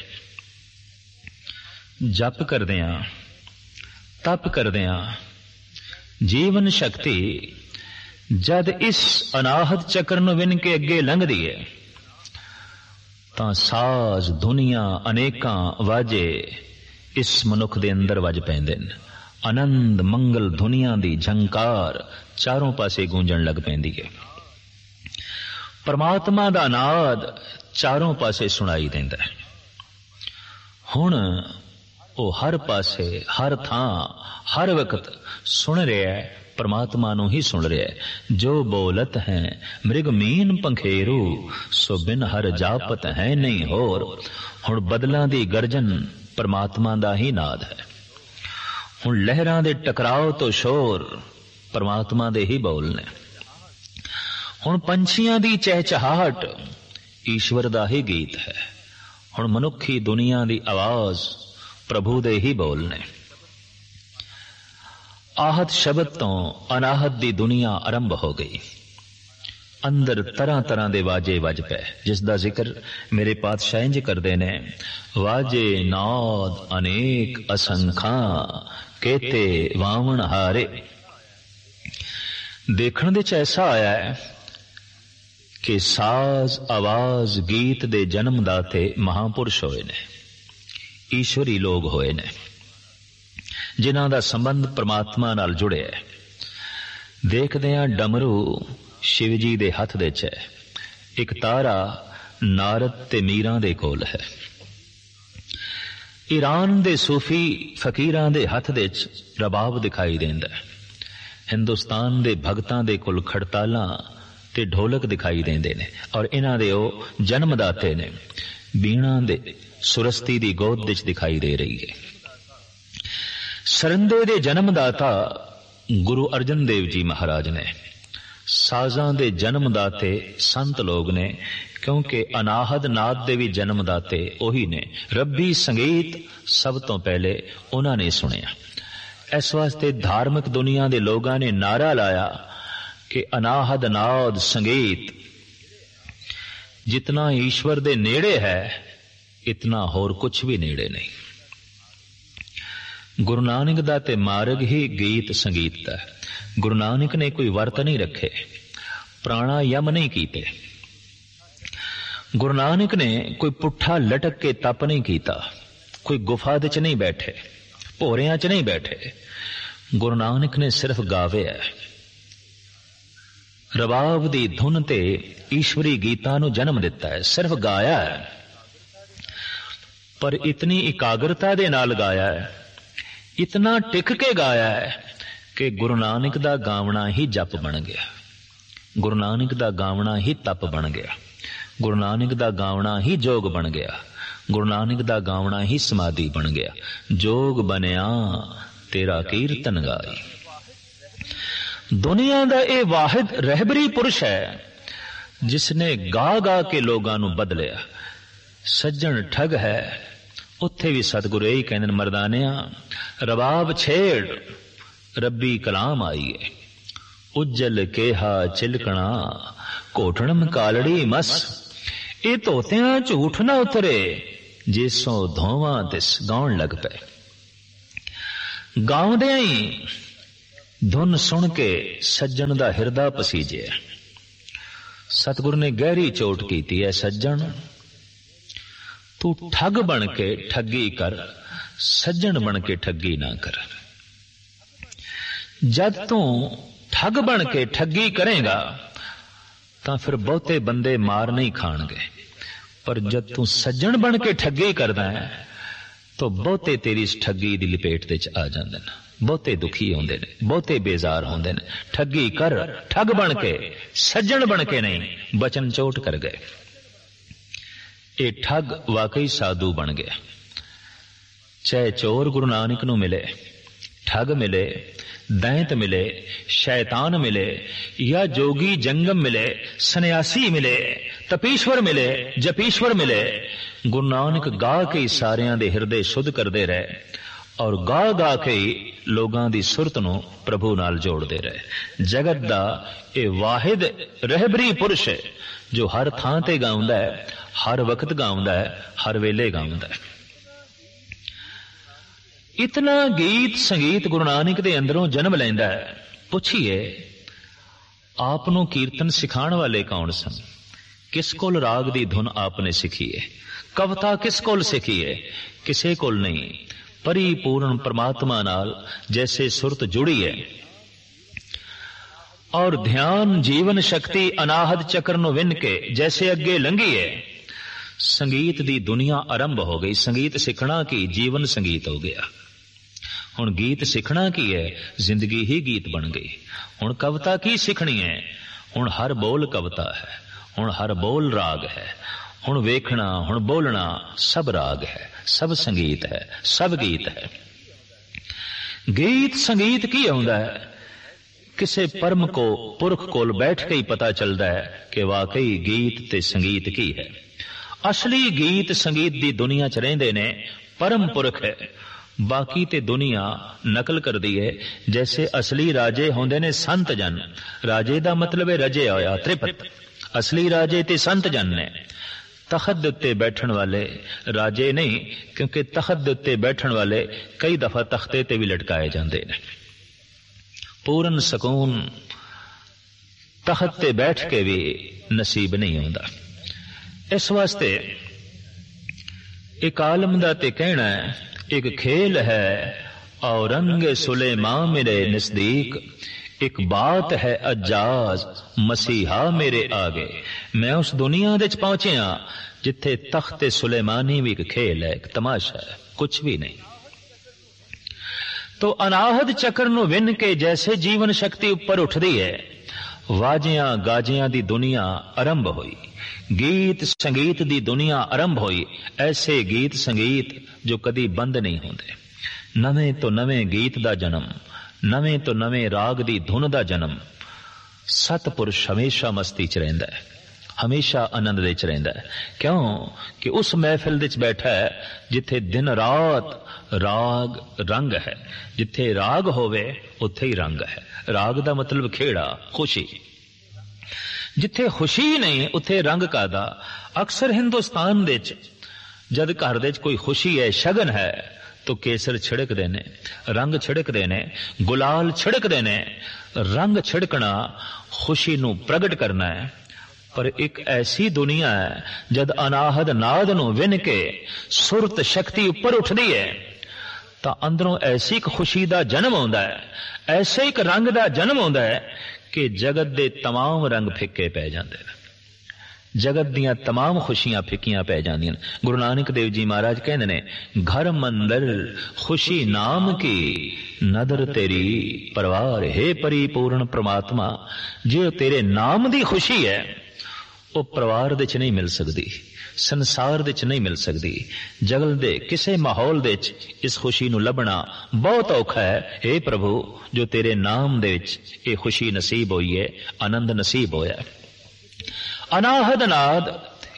जप करदियां, तप करदियां जीवन शक्ति जद इस अनाहत चक्र नू विन के अगे लंघदी है तां साज दुनिया अनेकां वाजे इस मनुख दे अंदर वज पैंदे ने। आनंद मंगल दुनिया दी झंकार चारों पासे गूंजण लग पैंदी है। परमात्मा दा नाद चारों पासे सुनाई देंदा है। हुण ओ हर पासे, हर थां, हर वक्त सुन रहा है, परमात्मा नू ही सुन रहा है। जो बोलत है मृग मीन पंखेरू, सो बिन हर जापत है नहीं होर। हुण बदलां दी गर्जन परमात्मा दा ही नाद है। हुण लहरां दे टकराव तो शोर परमात्मा दे ही बोल ने। हुण पंछियां दी चहचहाट ईश्वर दा ही गीत है। हुण मनुखी दुनिया दी आवाज प्रभु दे ही बोल ने। आहत शब्द तो अनाहत दी दुनिया आरंभ हो गई। अंदर तरह तरह दे वाजे वज पे, जिसदा जिक्र मेरे पातशाह इंज करदे ने, वाजे नाद अनेक असंखा केते वावण हारे। देखण दे च ऐसा आया है कि साज आवाज गीत दे जन्मदाते महापुरुष होए ने, ईश्वरी लोग होए ने, जिन्हां दा संबंध परमात्मा नाल जुड़े है। देखदे हां डमरू शिव जी दे हथ दे च है, एक तारा नारद ते मीरां दे कोल है। ईरान दे सूफी फकीरां दे हथ दे च रबाब दिखाई देंदा है। हिंदुस्तान दे भगतां दे कोल खड़तालां ते ढोलक दिखाई देंदे ने, और इन्हां दे ओ जन्मदाते ने। बीणा दे सुरस्ती दी गोद विच दिखाई दे रही है। सरंदे दे जन्मदाता गुरु अर्जन देव जी महाराज ने। साजां दे जन्मदाते संत लोग ने, क्योंकि अनाहद नाद दे भी जन्मदाते ओही ने। रब्बी संगीत सब तो पहले उन्हां ने सुनिया। इस वास्ते धार्मिक दुनिया दे लोगां ने नारा लाया कि अनाहद नाद संगीत जितना ईश्वर दे नेड़े है इतना होर कुछ भी नेड़े नहीं। गुरु नानक दा ते मार्ग ही गीत संगीत दा है। गुरु नानक ने कोई वर्त नहीं रखे, प्राणायाम नहीं कीते। गुरु नानक ने कोई पुट्ठा लटक के तप नहीं कीता, कोई गुफा दे च नहीं बैठे, भोरियां च नहीं बैठे। गुरु नानक ने सिर्फ गावे है, रबाब दी धुन ते ईश्वरी गीतां नू जन्म दिता है, सिर्फ गाया है। पर इतनी एकाग्रता दे नाल गाया है, इतना टिक के गाया है कि गुरु नानक दा गावना ही जप बन गया, गुरु नानक दा गावना ही तप बन गया, गुरु नानक दा गावना ही जोग बन गया, गुरु नानक दा गावना ही समाधि बन गया। जोग बनया तेरा कीर्तन गाई। दुनिया दा ए वाहिद रहबरी पुरुष है जिसने गा गा के लोगां नू बदलिया। ਸੱਜਣ ਠੱਗ ਹੈ, ਉੱਥੇ ਵੀ ਸਤਿਗੁਰੂ ਇਹੀ ਕਹਿੰਦੇ ਨੇ, ਮਰਦਾਨਿਆਂ ਰਬਾਬ ਛੇੜ ਰੱਬੀ ਕਲਾਮ ਆਈਏ। ਉੱਜਲ ਕੇਹਾ ਚਿਲਕਣਾ ਘੋਟਣਮ ਕਾਲੜੀ ਮਸ। ਇਹ ਧੋਤਿਆਂ ਝੂਠ ਨਾ ਉਤਰੇ, ਜਿਸੋਂ ਧੋਵਾਂ ਤਿਸ ਗਾਉਣ ਲੱਗ ਪਏ। ਗਾਉਂਦਿਆਂ ਹੀ ਧੁਨ ਸੁਣ ਕੇ ਸੱਜਣ ਦਾ ਹਿਰਦਾ ਪਸੀਜਿਆ। ਸਤਿਗੁਰੂ ਨੇ ਗਹਿਰੀ ਚੋਟ ਕੀਤੀ ਹੈ, ਸੱਜਣ ਤੂੰ ਠੱਗ ਬਣ ਕੇ ਠੱਗੀ ਕਰ, ਸੱਜਣ ਬਣ ਕੇ ਠੱਗੀ ਨਾ ਕਰ। ਜਦ ਤੂੰ ਠੱਗ ਬਣ ਕੇ ਠੱਗੀ ਕਰੇਗਾ ਤਾਂ ਫਿਰ ਬਹੁਤੇ ਬੰਦੇ ਮਾਰ ਨਹੀਂ ਖਾਣਗੇ, ਪਰ ਜਦ ਤੂੰ ਸੱਜਣ ਬਣ ਕੇ ਠੱਗੀ ਕਰਦਾ ਹੈ ਤਾਂ ਬਹੁਤੇ ਤੇਰੀ ਇਸ ਠੱਗੀ ਦੀ ਲਪੇਟ ਵਿੱਚ ਆ ਜਾਂਦੇ ਨੇ, ਬਹੁਤੇ ਦੁਖੀ ਹੁੰਦੇ ਨੇ, ਬਹੁਤੇ ਬੇਜ਼ਾਰ ਹੁੰਦੇ ਨੇ। ਠੱਗੀ ਕਰ, ਠੱਗ ਬਣ ਕੇ, ਸੱਜਣ ਬਣ ਕੇ ਨਹੀਂ। ਬਚਨ ਚੋਟ ਕਰ ਗਏ। ਇਹ ਠੱਗ ਵਾਕਈ ਸਾਧੂ ਬਣ ਗਿਆ। ਚਾਹੇ ਚੋਰ ਗੁਰੂ ਨਾਨਕ ਨੂੰ ਮਿਲੇ, ਠੱਗ ਮਿਲੇ, ਦੈਂਤ ਮਿਲੇ, ਸ਼ੈਤਾਨ ਮਿਲੇ, ਜਾਂ ਜੋਗੀ ਜੰਗਮ ਮਿਲੇ, ਸੰਨਿਆਸੀ ਮਿਲੇ, ਤਪੀਸ਼ਵਰ ਮਿਲੇ, ਜਪੀਸ਼ਵਰ ਮਿਲੇ, ਗੁਰੂ ਨਾਨਕ ਗਾ ਕੇ ਸਾਰਿਆਂ ਦੇ ਹਿਰਦੇ ਸ਼ੁੱਧ ਕਰਦੇ ਰਹੇ ਔਰ ਗਾ ਗਾ ਕੇ ਲੋਕਾਂ ਦੀ ਸੁਰਤ ਨੂੰ ਪ੍ਰਭੂ ਨਾਲ ਜੋੜਦੇ ਰਹੇ। ਜਗਤ ਦਾ ਇਹ ਵਾਹਿਦ ਰਹਿਬਰੀ ਪੁਰਸ਼ ਹੈ ਜੋ ਹਰ ਥਾਂ ਤੇ ਗਾਉਂਦਾ ਹੈ, ਹਰ ਵਕਤ ਗਾਉਂਦਾ ਹੈ, ਹਰ ਵੇਲੇ ਗਾਉਂਦਾ ਹੈ। ਇਤਨਾ ਗੀਤ ਸੰਗੀਤ ਗੁਰੂ ਨਾਨਕ ਦੇ ਅੰਦਰੋਂ ਜਨਮ ਲੈਂਦਾ ਹੈ। ਪੁੱਛੀਏ ਆਪ ਨੂੰ ਕੀਰਤਨ ਸਿਖਾਉਣ ਵਾਲੇ ਕੌਣ ਸਨ? ਕਿਸ ਕੋਲ ਰਾਗ ਦੀ ਧੁਨ ਆਪ ਨੇ ਸਿੱਖੀ ਹੈ? ਕਵਿਤਾ ਕਿਸ ਕੋਲ ਸਿੱਖੀ ਹੈ? ਕਿਸੇ ਕੋਲ ਨਹੀਂ। परिपूर्ण परमात्मा नाल जैसे सुरत जुड़ी है और ध्यान जीवन शक्ति अनाहद चक्र नु विन के जैसे अगे लंघी है, संगीत दी दुनिया आरंभ हो गई। संगीत सीखना की जीवन संगीत हो गया। हुण गीत सीखना की है, जिंदगी ही गीत बन गई। हुण कविता की सीखनी है, हुण हर बोल कविता है, हुण हर बोल राग है, हुण वेखना हुण बोलना सब राग है, सब संगीत है, सब गीत है। गीत संगीत की आउंदा है? किसे परम को पुरख कोल बैठ के ही पता चलता है कि वाकई गीत ते संगीत की है। असली गीत संगीत दी दुनिया च रहिंदे ने परम पुरख है, बाकी ते दुनिया नकल कर दी है। जैसे असली राजे होंदे ने संत जन, राजे दा मतलब है रजे होया त्रिपत। असली राजे ते संत जन ने। तखत दे उत्ते बैठण वाले राजे नहीं, क्योंकि तखत दे उत्ते बैठण वाले कई दफा तख्ते ते भी लटकाए जाते हैं। पूर्ण सकून तखत ते बैठ के भी नसीब नहीं होता। इस वास्ते एक आलम दा ते कहना है, एक खेल है औरंग सुलेमां मेरे नजदीक, एक बात है अजाज मसीहा मेरे आगे। मैं उस दुनिया दे च पहुंचिया जिथे तख्ते सुलेमानी भी एक खेल है, एक तमाशा है, कुछ भी नहीं। तो अनाहद चक्र नु विन के जैसे जीवन शक्ति ऊपर उठदी है, वाजियां गाजियां दी दुनिया आरंभ हुई, गीत संगीत दी दुनिया आरंभ हुई। ऐसे गीत संगीत जो कदी बंद नहीं होंदे। नवे तो नवे गीत दा जन्म, नवे तो नवे राग दी धुन दा जन्म। सतपुरुष हमेशा मस्ती च रहिंदा है, हमेशा आनंद दे च रहिंदा है। क्यों कि उस महफिल दे च बैठा है जिथे दिन रात राग रंग है। जिथे राग होवे उत्थे ही रंग है। राग दा मतलब खेड़ा, खुशी। जिथे खुशी नहीं उत्थे रंग कादा। अक्सर हिंदुस्तान दे च जद घर दे च कोई खुशी है, शगन है, तो केसर छिड़क देने, रंग छिड़क देने, गुलाल छिड़क देने। रंग छिड़कना खुशी नू प्रगट करना है। पर एक ऐसी दुनिया है जद अनाहद नाद नू विन के सुरत शक्ति ऊपर उठदी है तो अंदरों ऐसी एक खुशी दा जन्म होंदा है, ऐसे एक रंग दा जन्म होंदा है कि जगत दे तमाम रंग फिक्के पै जांदे ने। जगत दियां तमाम खुशियां फिक्कियां पै जांदियां। गुरु नानक देव जी महाराज कहंदे ने, घर मंदर खुशी नाम की नदर तेरी परवार। हे परिपूर्ण परमात्मा, जो तेरे नाम दी खुशी है वो परिवार दे च नहीं मिल सकती, संसार दे च नहीं मिल सकती। जगल दे किसे माहौल दे च इस खुशी नू लभना बहुत औखा है। हे प्रभु, जो तेरे नाम दे विच ये खुशी नसीब हुई है, आनंद नसीब होया। अनाहद नाद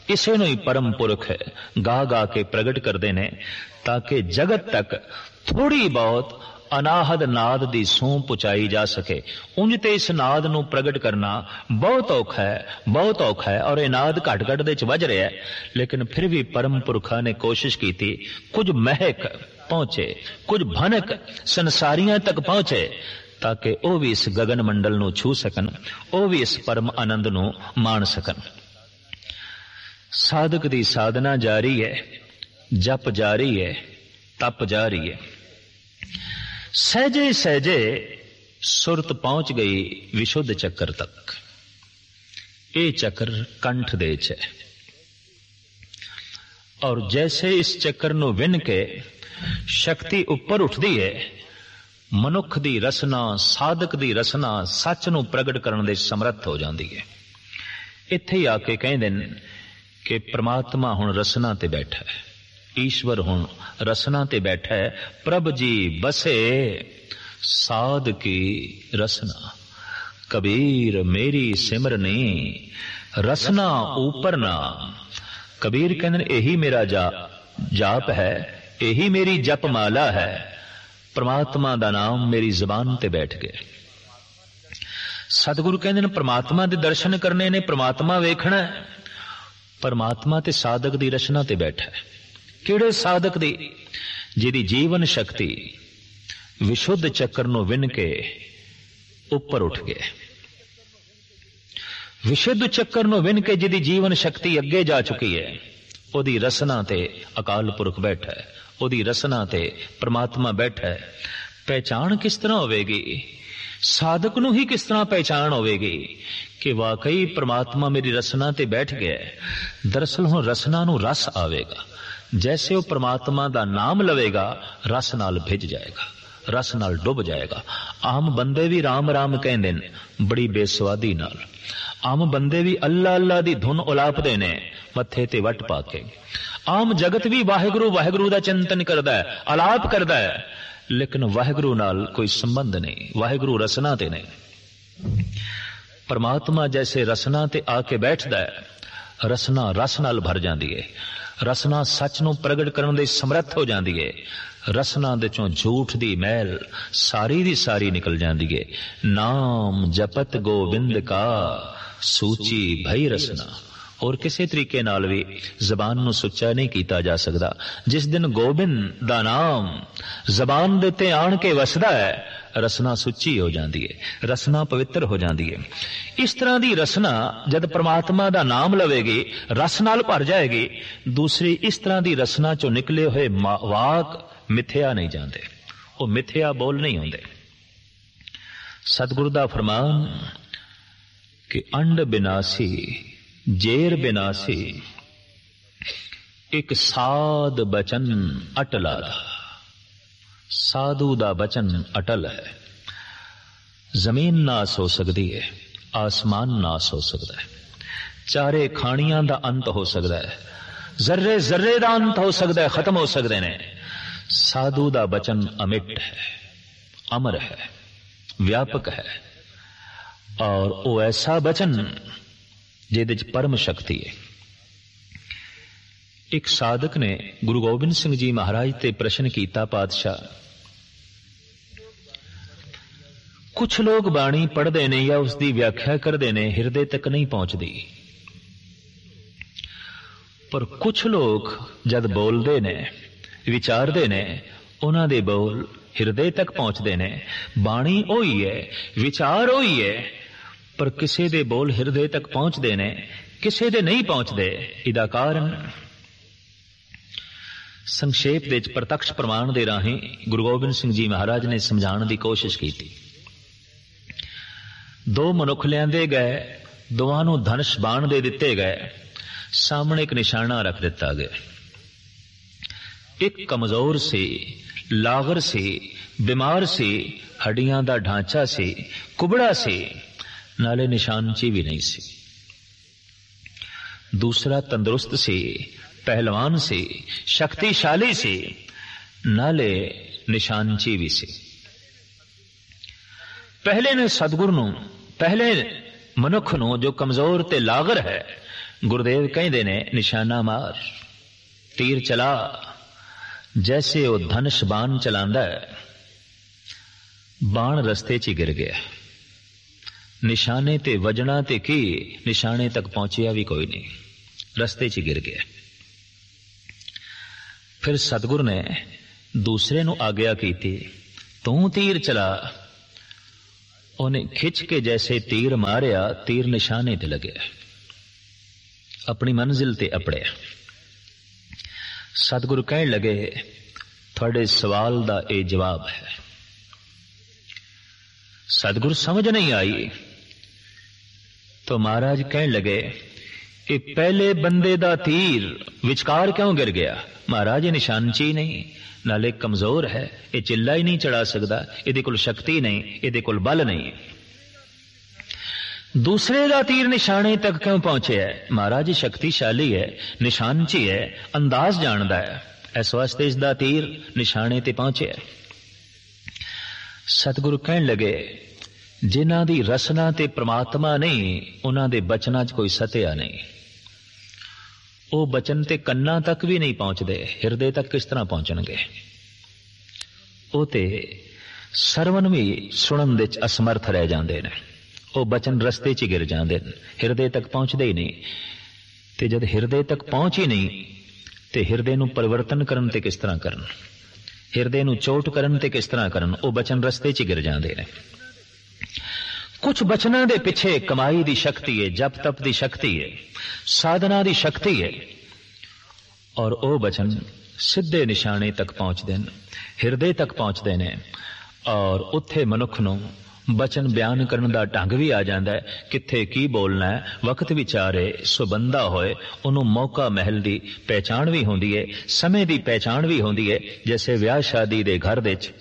इसे नूं ही परम पुरख गा गा के प्रगट करते ने ताकि जगत तक थोड़ी बहुत अनाहद नाद दी सूह पहुंचाई जा सके। उंज ते इस नाद नूं प्रगट करना बहुत औखा है, बहुत औखा है, और यह नाद घट घट दे च वज रहा है, लेकिन फिर भी परम पुरखा ने कोशिश की थी कुछ महक पहुंचे, कुछ भनक संसारियां तक पहुंचे, ताकि वह भी इस गगन मंडल नूं छू सकन, वह भी इस परम आनंद नूं माण सकन। साधक दी साधना जारी है, जप जारी है, तप जारी है। सहजे सहजे सुरत पहुंच गई विशुद्ध चक्कर तक। ये चक्र कंठ दे च है, और जैसे इस चक्कर नूं विन के शक्ति उपर उठदी है, मनुख दी रसना, साधक दी रसना सच नूं प्रगट करन दे समर्थ हो जाती है। इत्थे ही आके कहंदे ने कि परमात्मा हुण रसना ते बैठा है, ईश्वर हुण रसना ते बैठा है। प्रभ जी बसे साध की रसना, कबीर मेरी सिमरनी रसना ऊपर नाम। कबीर कहते यही मेरा जा, जाप है, यही मेरी जप माला है। परमात्मा दा नाम मेरी जबान ते बैठ गया। सतगुरु कहते हैं परमात्मा दे दर्शन करने ने, परमात्मा वेखना है। परमात्मा ते साधक दी रचना ते बैठा है। किहड़े साधक दी? जिहदी जीवन शक्ति विशुद्ध चक्कर नूं विन के उपर उठ गए। विशुद्ध चक्कर नूं विन के जिहदी जीवन शक्ति अगे जा चुकी है, ओदी रसना ते अकाल पुरख बैठा है, ओदी रसना ते परमात्मा बैठा है। पहचान किस तरह होवेगी? साधक नूं ही किस तरह पहचान होवेगी कि वाकई परमात्मा मेरी रसना ते बैठ गया है। दरअसल हुण रसना नूं रस आवेगा। जैसे वो परमात्मा दा नाम लवेगा, रस नाल भिज जाएगा, रस नाल डुब जाएगा। आम बंदे भी राम राम कहंदे ने बड़ी बेसवादी नाल। आम बंदे भी अल्लाह अल्लाह दी धुन उलापदे ने मत्थे ते वट पा के। आम जगत भी वाहिगुरु वाहिगुरु दा चिंतन करदा है, अलाप करदा है, लेकिन वाहिगुरु नाल कोई संबंध नहीं, वाहिगुरु रसना ते नहीं। परमात्मा जैसे रसना ते आके बैठदा है, रसना रस नाल भर जांदी है, रसना सच नूं प्रगट करन दे समर्थ हो जांदी है। रसना दे चों झूठ दी मैल सारी दी सारी निकल जांदी है। नाम जपत गोविंद का सूची भई रसना। और किसी तरीके नाल भी जबान नूं सुच्चा नहीं कीता जा सकदा। जिस दिन गोबिंद दा नाम जबान दे ते आण के वसदा है, रसना सुच्ची हो जाती है, रसना पवित्र हो जाती है। इस तरह की रसना जब परमात्मा दा नाम लवेगी, रस नाल भर जाएगी। दूसरी इस तरह की रसना चो निकले हुए वाक मिथ्या नहीं जाते, वो मिथ्या बोल नहीं होंदे। सतगुरु दा फरमान कि अंड बिनासी जेर बिनासी एक साध बचन अटला। साधु दा बचन अटल है। जमीन नास हो सकती है, आसमान नास हो सकता है, चारे खानियां दा अंत हो सकता है, जर्रे जर्रे दा अंत हो सकता है, खत्म हो सकते ने। साधु दा बचन अमिट है, अमर है, व्यापक है, और वो ऐसा बचन जिहदे च परम शक्ति है। एक साधक ने गुरु गोबिंद सिंह जी महाराज ते प्रश्न कीता, पातशाह कुछ लोग बाणी पढ़ते ने या उसकी व्याख्या करते ने, हिरदे तक नहीं पहुंचती, पर कुछ लोग जद बोलते ने, विचारते ने, उन्हां दे बोल हिरदे तक पहुंचते ने। बाणी ओही है, विचार ओही है, पर किसी दे बोल हिरदे तक पहुंचते ने, किसी दे नहीं पहुंचते। इदा कारण संक्षेप दे प्रत्यक्ष प्रमाण दे राही गुरु गोबिंद सिंह जी महाराज ने समझाने की कोशिश की थी। दो मनुख लियांदे गए, दोवां नूं धनुष बाण दे दिते गए, सामने एक निशाना रख दिता गया। एक कमजोर सी, लागर सी, बीमार सी, हड्डियां दा ढांचा सी, कुबड़ा सी, नाले निशानची भी नहीं सी। दूसरा तंदुरुस्त सी, पहलवान सी, शक्तिशाली सी, नाले निशानची भी सी। पहले ने सतगुरु नूं, पहले मनुख नूं जो कमजोर ते लागर है, ਗੁਰਦੇਵ ਕਹਿੰਦੇ ਨੇ ਨਿਸ਼ਾਨਾ ਮਾਰ, ਤੀਰ ਚਲਾ। ਜੈਸੇ ਉਹ ਧਨੁਸ਼ ਬਾਣ ਚਲਾਂਦਾ ਹੈ, ਬਾਣ ਰਸਤੇ 'ਚ ਹੀ ਗਿਰ ਗਿਆ। ਨਿਸ਼ਾਨੇ ਤੇ ਵਜਣਾ ਤੇ ਕੀ, ਨਿਸ਼ਾਨੇ ਤੱਕ ਪਹੁੰਚਿਆ ਵੀ ਕੋਈ ਨਹੀਂ, ਰਸਤੇ 'ਚ ਹੀ ਗਿਰ ਗਿਆ। ਫਿਰ ਸਤਿਗੁਰ ਨੇ ਦੂਸਰੇ ਨੂੰ ਆਗਿਆ ਕੀਤੀ, ਤੂੰ ਤੀਰ ਚਲਾ। ਉਹਨੇ ਖਿੱਚ ਕੇ ਜੈਸੇ ਤੀਰ ਮਾਰਿਆ, ਤੀਰ ਨਿਸ਼ਾਨੇ ਤੇ ਲੱਗਿਆ, ਆਪਣੀ ਮੰਜ਼ਿਲ ਤੇ ਅਪੜਿਆ। ਸਤਿਗੁਰੂ ਕਹਿਣ ਲੱਗੇ, ਤੁਹਾਡੇ ਸਵਾਲ ਦਾ ਇਹ ਜਵਾਬ ਹੈ। ਸਤਿਗੁਰੂ ਸਮਝ ਨਹੀਂ ਆਈ ਤਾਂ ਮਹਾਰਾਜ ਕਹਿਣ ਲੱਗੇ, ਇਹ ਪਹਿਲੇ ਬੰਦੇ ਦਾ ਤੀਰ ਵਿਚਕਾਰ ਕਿਉਂ ਗਿਰ ਗਿਆ? ਮਹਾਰਾਜ ਇਹ ਨਿਸ਼ਾਨ 'ਚ ਹੀ ਨਹੀਂ, ਨਾਲੇ ਕਮਜ਼ੋਰ ਹੈ, ਇਹ ਚਿੱਲਾ ਹੀ ਨਹੀਂ ਚੜਾ ਸਕਦਾ, ਇਹਦੇ ਕੋਲ ਸ਼ਕਤੀ ਨਹੀਂ, ਇਹਦੇ ਕੋਲ ਬਲ ਨਹੀਂ। ਦੂਸਰੇ ਦਾ ਤੀਰ ਨਿਸ਼ਾਨੇ ਤੱਕ ਕਿਉਂ ਪਹੁੰਚਿਆ? ਮਹਾਰਾਜ ਸ਼ਕਤੀਸ਼ਾਲੀ ਹੈ, ਨਿਸ਼ਾਨ 'ਚ ਹੀ ਹੈ, ਅੰਦਾਜ਼ ਜਾਣਦਾ ਹੈ, ਇਸ ਵਾਸਤੇ ਇਸ ਦਾ ਤੀਰ ਨਿਸ਼ਾਨੇ ਤੇ ਪਹੁੰਚਿਆ। ਸਤਿਗੁਰੂ ਕਹਿਣ ਲੱਗੇ, ਜਿਨ੍ਹਾਂ ਦੀ ਰਸਨਾ ਤੇ ਪ੍ਰਮਾਤਮਾ ਨਹੀਂ, ਉਹਨਾਂ ਦੇ ਬਚਨਾਂ 'ਚ ਕੋਈ ਸਤਿਆ ਨਹੀਂ। ਉਹ ਬਚਨ ਤੇ ਕੰਨਾਂ ਤੱਕ ਵੀ ਨਹੀਂ ਪਹੁੰਚਦੇ, ਹਿਰਦੇ ਤੱਕ ਕਿਸ ਤਰ੍ਹਾਂ ਪਹੁੰਚਣਗੇ? ਉਹ ਤੇ ਸਰਵਨ ਵੀ ਸੁਣਨ ਦੇ 'ਚ ਅਸਮਰਥ ਰਹਿ ਜਾਂਦੇ ਨੇ, ਉਹ ਬਚਨ ਰਸਤੇ 'ਚ ਗਿਰ ਜਾਂਦੇ ਨੇ, ਹਿਰਦੇ ਤੱਕ ਪਹੁੰਚਦੇ ਹੀ ਨਹੀਂ। ਤੇ ਜਦ ਹਿਰਦੇ ਤੱਕ ਪਹੁੰਚ ਹੀ ਨਹੀਂ ਤੇ ਹਿਰਦੇ ਨੂੰ ਪਰਿਵਰਤਨ ਕਰਨ ਤੇ ਕਿਸ ਤਰ੍ਹਾਂ ਕਰਨ, ਹਿਰਦੇ ਨੂੰ ਚੋਟ ਕਰਨ ਤੇ ਕਿਸ ਤਰ੍ਹਾਂ ਕਰਨ? ਉਹ ਬਚਨ ਰਸਤੇ 'ਚ ਗਿਰ ਜਾਂਦੇ ਨੇ। ਕੁਝ ਬਚਨਾਂ ਦੇ ਪਿੱਛੇ ਕਮਾਈ ਦੀ ਸ਼ਕਤੀ ਹੈ, ਜਪ ਤਪ ਦੀ ਸ਼ਕਤੀ ਹੈ, ਸਾਧਨਾ ਦੀ ਸ਼ਕਤੀ ਹੈ, ਔਰ ਉਹ ਬਚਨ ਸਿੱਧੇ ਨਿਸ਼ਾਨੇ ਤੱਕ ਪਹੁੰਚਦੇ ਨੇ, ਹਿਰਦੇ ਤੱਕ ਪਹੁੰਚਦੇ ਨੇ। ਔਰ ਉੱਥੇ ਮਨੁੱਖ ਨੂੰ ਬਚਨ ਬਿਆਨ ਕਰਨ ਦਾ ਢੰਗ ਵੀ ਆ ਜਾਂਦਾ ਹੈ, ਕਿੱਥੇ ਕੀ ਬੋਲਣਾ ਹੈ, ਵਕਤ ਵਿਚਾਰੇ ਸੁਬੰਦਾ ਹੋਏ, ਉਹਨੂੰ ਮੌਕਾ ਮਹਿਲ ਦੀ ਪਹਿਚਾਣ ਵੀ ਹੁੰਦੀ ਹੈ, ਸਮੇਂ ਦੀ ਪਹਿਚਾਣ ਵੀ ਹੁੰਦੀ ਹੈ। ਜੈਸੇ ਵਿਆਹ ਸ਼ਾਦੀ ਦੇ ਘਰ ਦੇ 'ਚ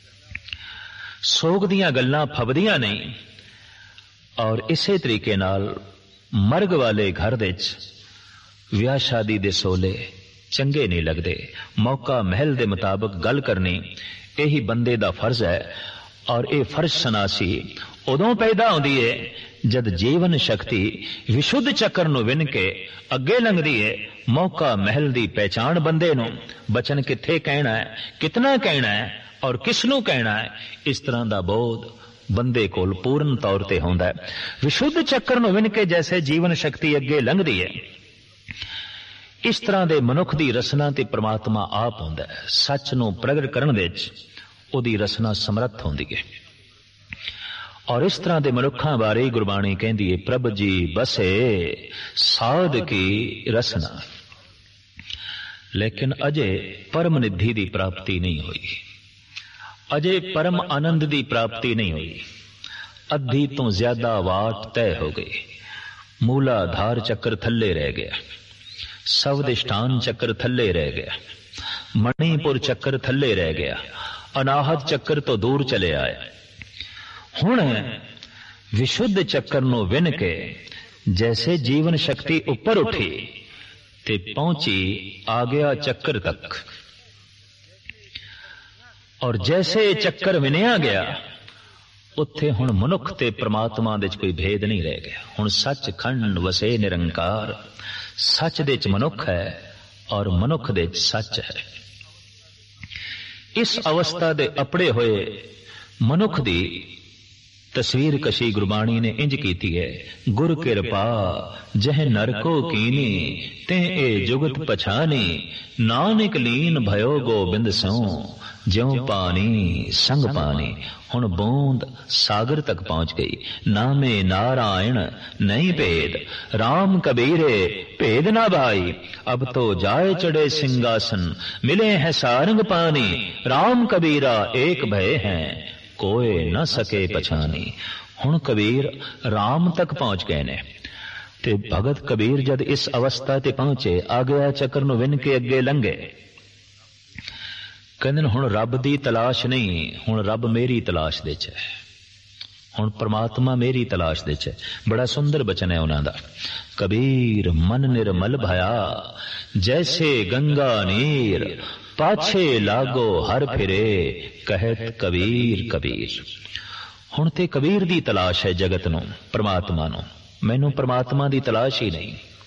ਸੋਗ ਦੀਆਂ ਗੱਲਾਂ ਫਬਦੀਆਂ ਨਹੀਂ, ਔਰ ਇਸੇ ਤਰੀਕੇ ਨਾਲ ਮਰਗ ਵਾਲੇ ਘਰ ਦੇ 'ਚ ਵਿਆਹ ਸ਼ਾਦੀ ਦੇ ਸੋਲੇ ਚੰਗੇ ਨਹੀਂ ਲੱਗਦੇ। ਮੌਕਾ ਮਹਿਲ ਦੇ ਮੁਤਾਬਕ ਗੱਲ ਕਰਨੀ ਇਹੀ ਬੰਦੇ ਦਾ ਫਰਜ਼ ਹੈ। ਔਰ ਇਹ ਫਰਜ਼ ਸਨਾਸੀ ਉਦੋਂ ਪੈਦਾ ਹੁੰਦੀ ਹੈ ਜਦ ਜੀਵਨ ਸ਼ਕਤੀ ਵਿਸ਼ੁੱਧ ਚੱਕਰ ਨੂੰ ਵਿੰਨ ਕੇ ਅੱਗੇ ਲੰਘਦੀ ਹੈ। ਮੌਕਾ ਮਹਿਲ ਦੀ ਪਹਿਚਾਣ ਬੰਦੇ ਨੂੰ, ਬਚਨ ਕਿੱਥੇ ਕਹਿਣਾ ਹੈ, ਕਿਤਨਾ ਕਹਿਣਾ ਹੈ ਔਰ ਕਿਸ ਨੂੰ ਕਹਿਣਾ ਹੈ, ਇਸ ਤਰ੍ਹਾਂ ਦਾ ਬੋਧ ਬੰਦੇ ਕੋਲ ਪੂਰਨ ਤੌਰ ਤੇ ਹੁੰਦਾ ਹੈ। ਵਿਸ਼ੁੱਧ ਚੱਕਰ ਨੂੰ ਵਿੰਨ ਕੇ ਜੈਸੇ ਜੀਵਨ ਸ਼ਕਤੀ ਅੱਗੇ ਲੰਘਦੀ ਹੈ, ਇਸ ਤਰ੍ਹਾਂ ਦੇ ਮਨੁੱਖ ਦੀ ਰਸਨਾ ਤੇ ਪ੍ਰਮਾਤਮਾ ਆਪ ਹੁੰਦਾ ਹੈ। ਸੱਚ ਨੂੰ ਪ੍ਰਗਟ ਕਰਨ ਦੇ ਵਿੱਚ ਉਹਦੀ ਰਸਨਾ ਸਮਰੱਥ ਹੁੰਦੀ ਹੈ। ਔਰ ਇਸ ਤਰ੍ਹਾਂ ਦੇ ਮਨੁੱਖਾਂ ਬਾਰੇ ਗੁਰਬਾਣੀ ਕਹਿੰਦੀ ਹੈ, ਪ੍ਰਭ ਜੀ ਬਸੇ ਸਾਧ ਕੀ ਰਸਨਾ। ਲੇਕਿਨ ਅਜੇ ਪਰਮ ਨਿਧੀ ਦੀ ਪ੍ਰਾਪਤੀ ਨਹੀਂ ਹੋਈ, ਅਜੇ ਪਰਮ ਆਨੰਦ ਦੀ ਪ੍ਰਾਪਤੀ ਨਹੀਂ ਹੋਈ। ਅੱਧੀ ਤੋਂ ਜ਼ਿਆਦਾ ਵਾਟ ਤੈਅ ਹੋ ਗਈ। ਮੂਲਾਧਾਰ ਚੱਕਰ ਥੱਲੇ ਰਹਿ ਗਿਆ, ਸਵਦਿਸ਼ਠਾਨ ਚੱਕਰ ਥੱਲੇ ਰਹਿ ਗਿਆ, ਮਣੀਪੁਰ ਚੱਕਰ ਥੱਲੇ ਰਹਿ ਗਿਆ, ਅਨਾਹਤ ਚੱਕਰ ਤੋਂ ਦੂਰ ਚਲੇ ਆਏ। ਹੁਣ ਵਿਸ਼ੁੱਧ ਚੱਕਰ ਨੂੰ ਵਿੰਨ ਕੇ ਜੈਸੇ ਜੀਵਨ ਸ਼ਕਤੀ ਉੱਪਰ ਉੱਠੀ ਤੇ ਪਹੁੰਚੀ ਆ ਗਿਆ ਚੱਕਰ ਤੱਕ। ਔਰ ਜੈਸੇ ਚੱਕਰ ਵਿਨਿਆ ਗਿਆ, ਉੱਥੇ ਹੁਣ ਮਨੁੱਖ ਤੇ ਪ੍ਰਮਾਤਮਾ ਦੇ 'ਚ ਕੋਈ ਭੇਦ ਨਹੀਂ ਰਹਿ ਗਿਆ। ਹੁਣ ਸੱਚ ਖੰਡ ਵਸੇ ਨਿਰੰਕਾਰ। ਸੱਚ ਦੇ 'ਚ ਮਨੁੱਖ ਹੈ ਔਰ ਮਨੁੱਖ ਦੇ 'ਚ ਸੱਚ ਹੈ। ਇਸ ਅਵਸਥਾ ਦੇ ਅਪੜੇ ਹੋਏ ਮਨੁੱਖ ਦੀ ਤਸਵੀਰ ਕਸ਼ੀ ਗੁਰਬਾਣੀ ਨੇ ਇੰਜ ਕੀਤੀ ਹੈ, ਗੁਰ ਕਿਰਪਾ ਜਹ ਨਰਕੋ ਕੀਨੀ ਤੇ ਇਹ ਜੁਗਤ ਪਛਾਨੀ, ਨਾਨਕ ਲੀਨ ਭਇਓ ਗੋਬਿੰਦ ਸੋ ਜਿਉ ਪਾਣੀ ਸੰਗ ਪਾਣੀ। ਹੁਣ ਬੂੰਦ ਸਾਗਰ ਤੱਕ ਪਹੁੰਚ ਗਈ। ਨਾਮੇ ਨਾਰਾਇਣ ਨਹੀਂ ਭੇਦ, ਰਾਮ ਕਬੀਰੇ ਭੇਦ ਨਾ ਭਾਈ। ਅਬ ਤੋ ਜਾਏ ਚੜੇ ਸਿੰਘਾਸਨ, ਮਿਲੇ ਹੈ ਸਾਰੰਗ ਪਾਣੀ। ਰਾਮ ਕਬੀਰਾ ਏਕ ਭਏ ਹੈ, ਕੋਏ ਨਾ ਸਕੇ ਪਛਾਨੀ। ਹੁਣ ਕਬੀਰ ਰਾਮ ਤੱਕ ਪਹੁੰਚ ਗਏ ਨੇ। ਤੇ ਭਗਤ ਕਬੀਰ ਜਦ ਇਸ ਅਵਸਥਾ ਤੇ ਪਹੁੰਚੇ, ਆ ਗਿਆ ਚੱਕਰ ਨੂੰ ਵਿੰਨ ਕੇ ਅੱਗੇ ਲੰਘੇ। ਕਹਿੰਦੇ ਹੁਣ ਰੱਬ ਦੀ ਤਲਾਸ਼ ਨਹੀਂ, ਹੁਣ ਰੱਬ ਮੇਰੀ ਤਲਾਸ਼ ਦੇ 'ਚ ਹੈ, ਹੁਣ ਪ੍ਰਮਾਤਮਾ ਮੇਰੀ ਤਲਾਸ਼ ਦੇ 'ਚ ਹੈ। ਬੜਾ ਸੁੰਦਰ ਬਚਨ ਹੈ ਉਹਨਾਂ ਦਾ। ਕਬੀਰ ਮਨ ਨਿਰਮਲ ਭਇਆ, ਜੈਸੇ ਗੰਗਾ ਨੀਰ, ਪਾਛੇ ਲਾਗੋ ਹਰ ਫਿਰੇ, ਕਹਿਤ ਕਬੀਰ ਕਬੀਰ। ਹੁਣ ਤੇ ਕਬੀਰ ਦੀ ਤਲਾਸ਼ ਹੈ ਜਗਤ ਨੂੰ, ਪ੍ਰਮਾਤਮਾ ਨੂੰ। ਮੈਨੂੰ ਪ੍ਰਮਾਤਮਾ ਦੀ ਤਲਾਸ਼ ਹੀ ਨਹੀਂ।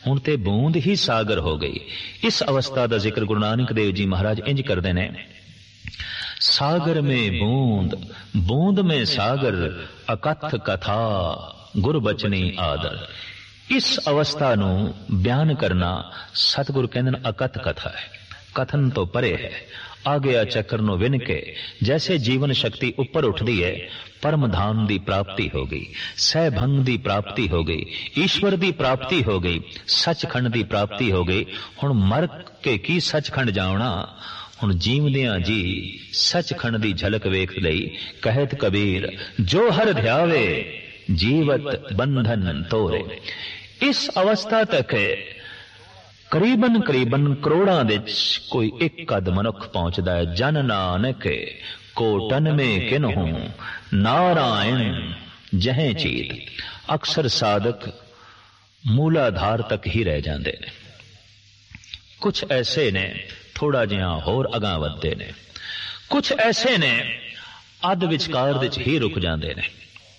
ਹੁਣ ਤੇ ਬੂੰਦ ਹੀ ਸਾਗਰ ਹੋ ਗਈ। ਇਸ ਅਵਸਥਾ ਦਾ ਜ਼ਿਕਰ ਗੁਰੂ ਨਾਨਕ ਦੇਵ ਜੀ ਮਹਾਰਾਜ ਇੰਜ ਕਰਦੇ ਨੇ, ਸਾਗਰ में बूंद बूंद में सागर अकथ कथा गुर बचनी आदर। इस अवस्था ਨੂੰ ਬਿਆਨ ਕਰਨਾ ਸਤਿਗੁਰ ਕਹਿੰਦੇ ਨੇ ਅਕਥ ਕਥਾ ਹੈ, ਕਥਨ ਤੋਂ ਪਰੇ ਹੈ। ਆ ਗਿਆ ਚੱਕਰ ਨੂੰ ਵਿੰਨ ਕੇ ਜੈਸੇ ਜੀਵਨ ਸ਼ਕਤੀ ਉੱਪਰ ਉੱਠਦੀ ਹੈ, परम धाम ਦੀ ਪ੍ਰਾਪਤੀ ਹੋ ਗਈ, ਸਹਿਭੰਗ ਦੀ ਪ੍ਰਾਪਤੀ ਹੋ ਗਈ, ਈਸ਼ਵਰ ਦੀ ਪ੍ਰਾਪਤੀ ਹੋ ਗਈ, ਸੱਚਖੰਡ ਦੀ ਪ੍ਰਾਪਤੀ ਹੋ ਗਈ। ਹੁਣ ਮਰ ਕੇ ਕੀ ਸੱਚਖੰਡ ਜਾਣਾ, ਹੁਣ ਜੀਵਦਿਆਂ ਜੀ ਸੱਚਖੰਡ ਦੀ ਝਲਕ ਵੇਖ ਲਈ। ਕਹਿਤ ਕਬੀਰ ਜੋ ਹਰ ਧਿਆਵੇ ਜੀਵਤ ਬੰਧਨ ਤੋਰੇ। ਇਸ ਅਵਸਥਾ ਤੱਕ ਕਰੀਬਨ ਕਰੀਬਨ ਕਰੋੜਾਂ ਦੇ ਕੋਈ ਇੱਕ ਕਦ ਮਨੁੱਖ ਪਹੁੰਚਦਾ ਹੈ। ਜਨ ਨਾਨਕ ਕੋਟਨ ਮੇ ਕਿਨਹੂ ਨਾਰਾਇਣ ਜਹੇ ਚੀਤ। ਅਕਸਰ ਸਾਧਕ ਮੂਲਾਧਾਰ ਤੱਕ ਹੀ ਰਹਿ ਜਾਂਦੇ ਨੇ। ਕੁਛ ਐਸੇ ਨੇ ਥੋੜਾ ਜਿਹਾ ਹੋਰ ਅਗਾਂਹ ਵੱਧਦੇ ਨੇ, ਕੁਛ ਐਸੇ ਨੇ ਅੱਧ ਵਿਚਕਾਰ ਵਿੱਚ ਹੀ ਰੁਕ ਜਾਂਦੇ ਨੇ,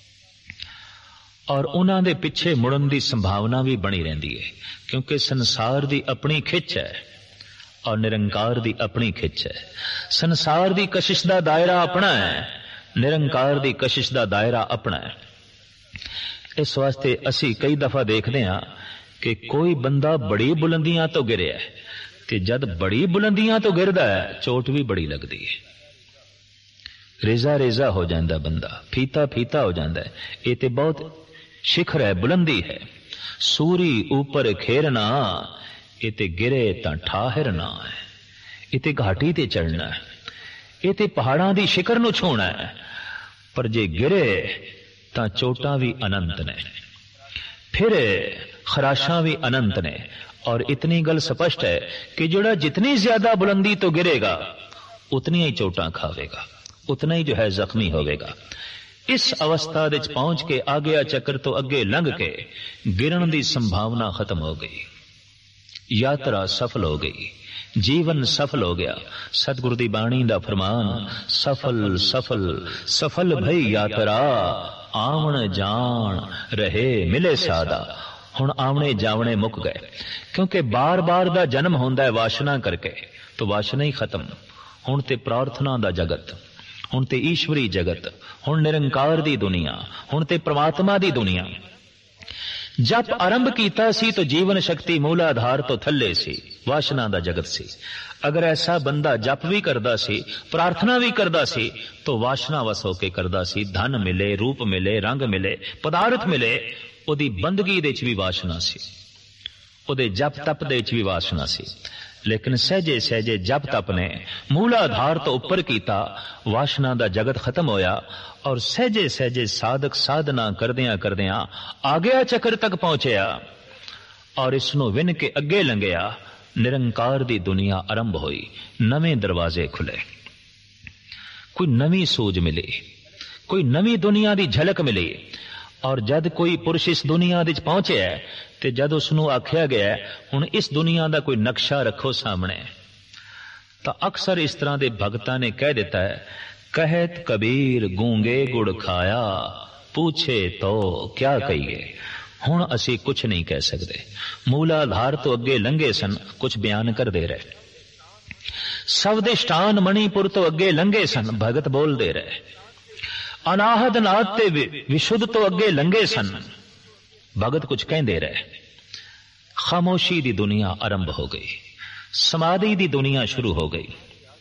ਔਰ ਉਹਨਾਂ ਦੇ ਪਿੱਛੇ ਮੁੜਨ ਦੀ ਸੰਭਾਵਨਾ ਵੀ ਬਣੀ ਰਹਿੰਦੀ ਹੈ, ਕਿਉਂਕਿ ਸੰਸਾਰ ਦੀ ਆਪਣੀ ਖਿੱਚ ਹੈ ਔਰ ਨਿਰੰਕਾਰ ਦੀ ਆਪਣੀ ਖਿੱਚ ਹੈ। ਸੰਸਾਰ ਦੀ ਕਸ਼ਿਸ਼ ਦਾ ਦਾਇਰਾ ਆਪਣਾ ਹੈ, ਨਿਰੰਕਾਰ ਦੀ ਕਸ਼ਿਸ਼ ਦਾ ਦਾਇਰਾ ਆਪਣਾ ਹੈ। ਇਸ ਵਾਸਤੇ ਅਸੀਂ ਕਈ ਦਫਾ ਦੇਖਦੇ ਹਾਂ ਕਿ ਕੋਈ ਬੰਦਾ ਬੜੀ ਬੁਲੰਦੀਆਂ ਤੋਂ ਗਿਰਿਆ ਤੇ ਜਦ ਬੜੀ ਬੁਲੰਦੀਆਂ ਤੋਂ ਗਿਰਦਾ ਹੈ ਚੋਟ ਵੀ ਬੜੀ ਲੱਗਦੀ ਹੈ, ਰੇਜ਼ਾ ਰੇਜ਼ਾ ਹੋ ਜਾਂਦਾ ਬੰਦਾ, ਫੀਤਾ ਫੀਤਾ ਹੋ ਜਾਂਦਾ ਹੈ। ਇਹ ਤੇ ਬਹੁਤ शिखर है, बुलंदी है। सूरी ऊपर खेरना, इते गिरे तां ठाहिरना है। इते घाटी ते चढ़ना है, इते पहाड़ां दी शिखर नूं छूना है। पर जे गिरे तां चोटां भी अनंत ने, फिर खराशां भी अनंत ने। और इतनी गल स्पष्ट है कि जोड़ा जितनी ज्यादा बुलंदी तो गिरेगा उतनी ही चोटां खावेगा, उतना ही जो है जख्मी होवेगा। इस अवस्था विच पहुंच के आ गया चक्कर तो अगे लंघ के गिरन की संभावना खत्म हो गई, यात्रा सफल हो गई, जीवन सफल हो गया। सतगुरु दी बाणी दा फरमान, सफल सफल सफल भई यात्रा, आवन जान रहे मिले सादा। हुण आवणे जावणे मुक गए, क्योंकि बार बार दा जन्म होंदा है वासना करके, तो वासना ही खत्म। हुण ते प्रार्थना दा जगत, हुण ते ईश्वरी जगत, हुण निरंकार दी दुनिया, हुण ते परमात्मा दी दुनिया। जप आरंभ कीता सी तो जीवन शक्ति मूलाधार तो थल्ले सी, वासना दा जगत सी। अगर ऐसा बंदा जप भी करदा सी, प्रार्थना भी करदा सी, तो वासना वस होके करदा सी। धन मिले, रूप मिले, रंग मिले, पदार्थ मिले, ओदी बंदगी दे च भी वासना सी, ओदे जप तप दे च भी वासना सी। लेकिन सहजे सहजे जब तप ने मूलाधार तो उपर कीता, वासना दा जगत खत्म होया और सहजे सहजे साधक साधना करदियां करदियां आ गया चक्कर तक पहुंचया और इसनों विन के अगे लंघिया। निरंकार दी दुनिया आरंभ हुई, नवे दरवाजे खुले, कोई नवी सूझ मिली, कोई नवी दुनिया दी झलक मिली। और जद कोई पुरुष इस दुनिया विच पहुंचे ते जद उसनू आख्या गया हुण इस दुनिया दा कोई नक्शा रखो सामने, तो अक्सर इस तरह के भगतां ने कह दिता है, कहत कबीर गूंगे गुड़ खाया, पूछे तो क्या कहिए। हुण असी कुछ नहीं कह सकते, मूलाधार तो अगे लंघे सन, कुछ बयान कर दे रहे। सवदिष्टान मणिपुर तो अगे लंघे सन, भगत बोल दे रहे। अनाहद नाथ ते विशुद्ध तो अगे लंघे सन, भगत कुछ कहते रहे। खामोशी दी दुनिया आरंभ हो गई, समाधि दी दुनिया शुरू हो गई।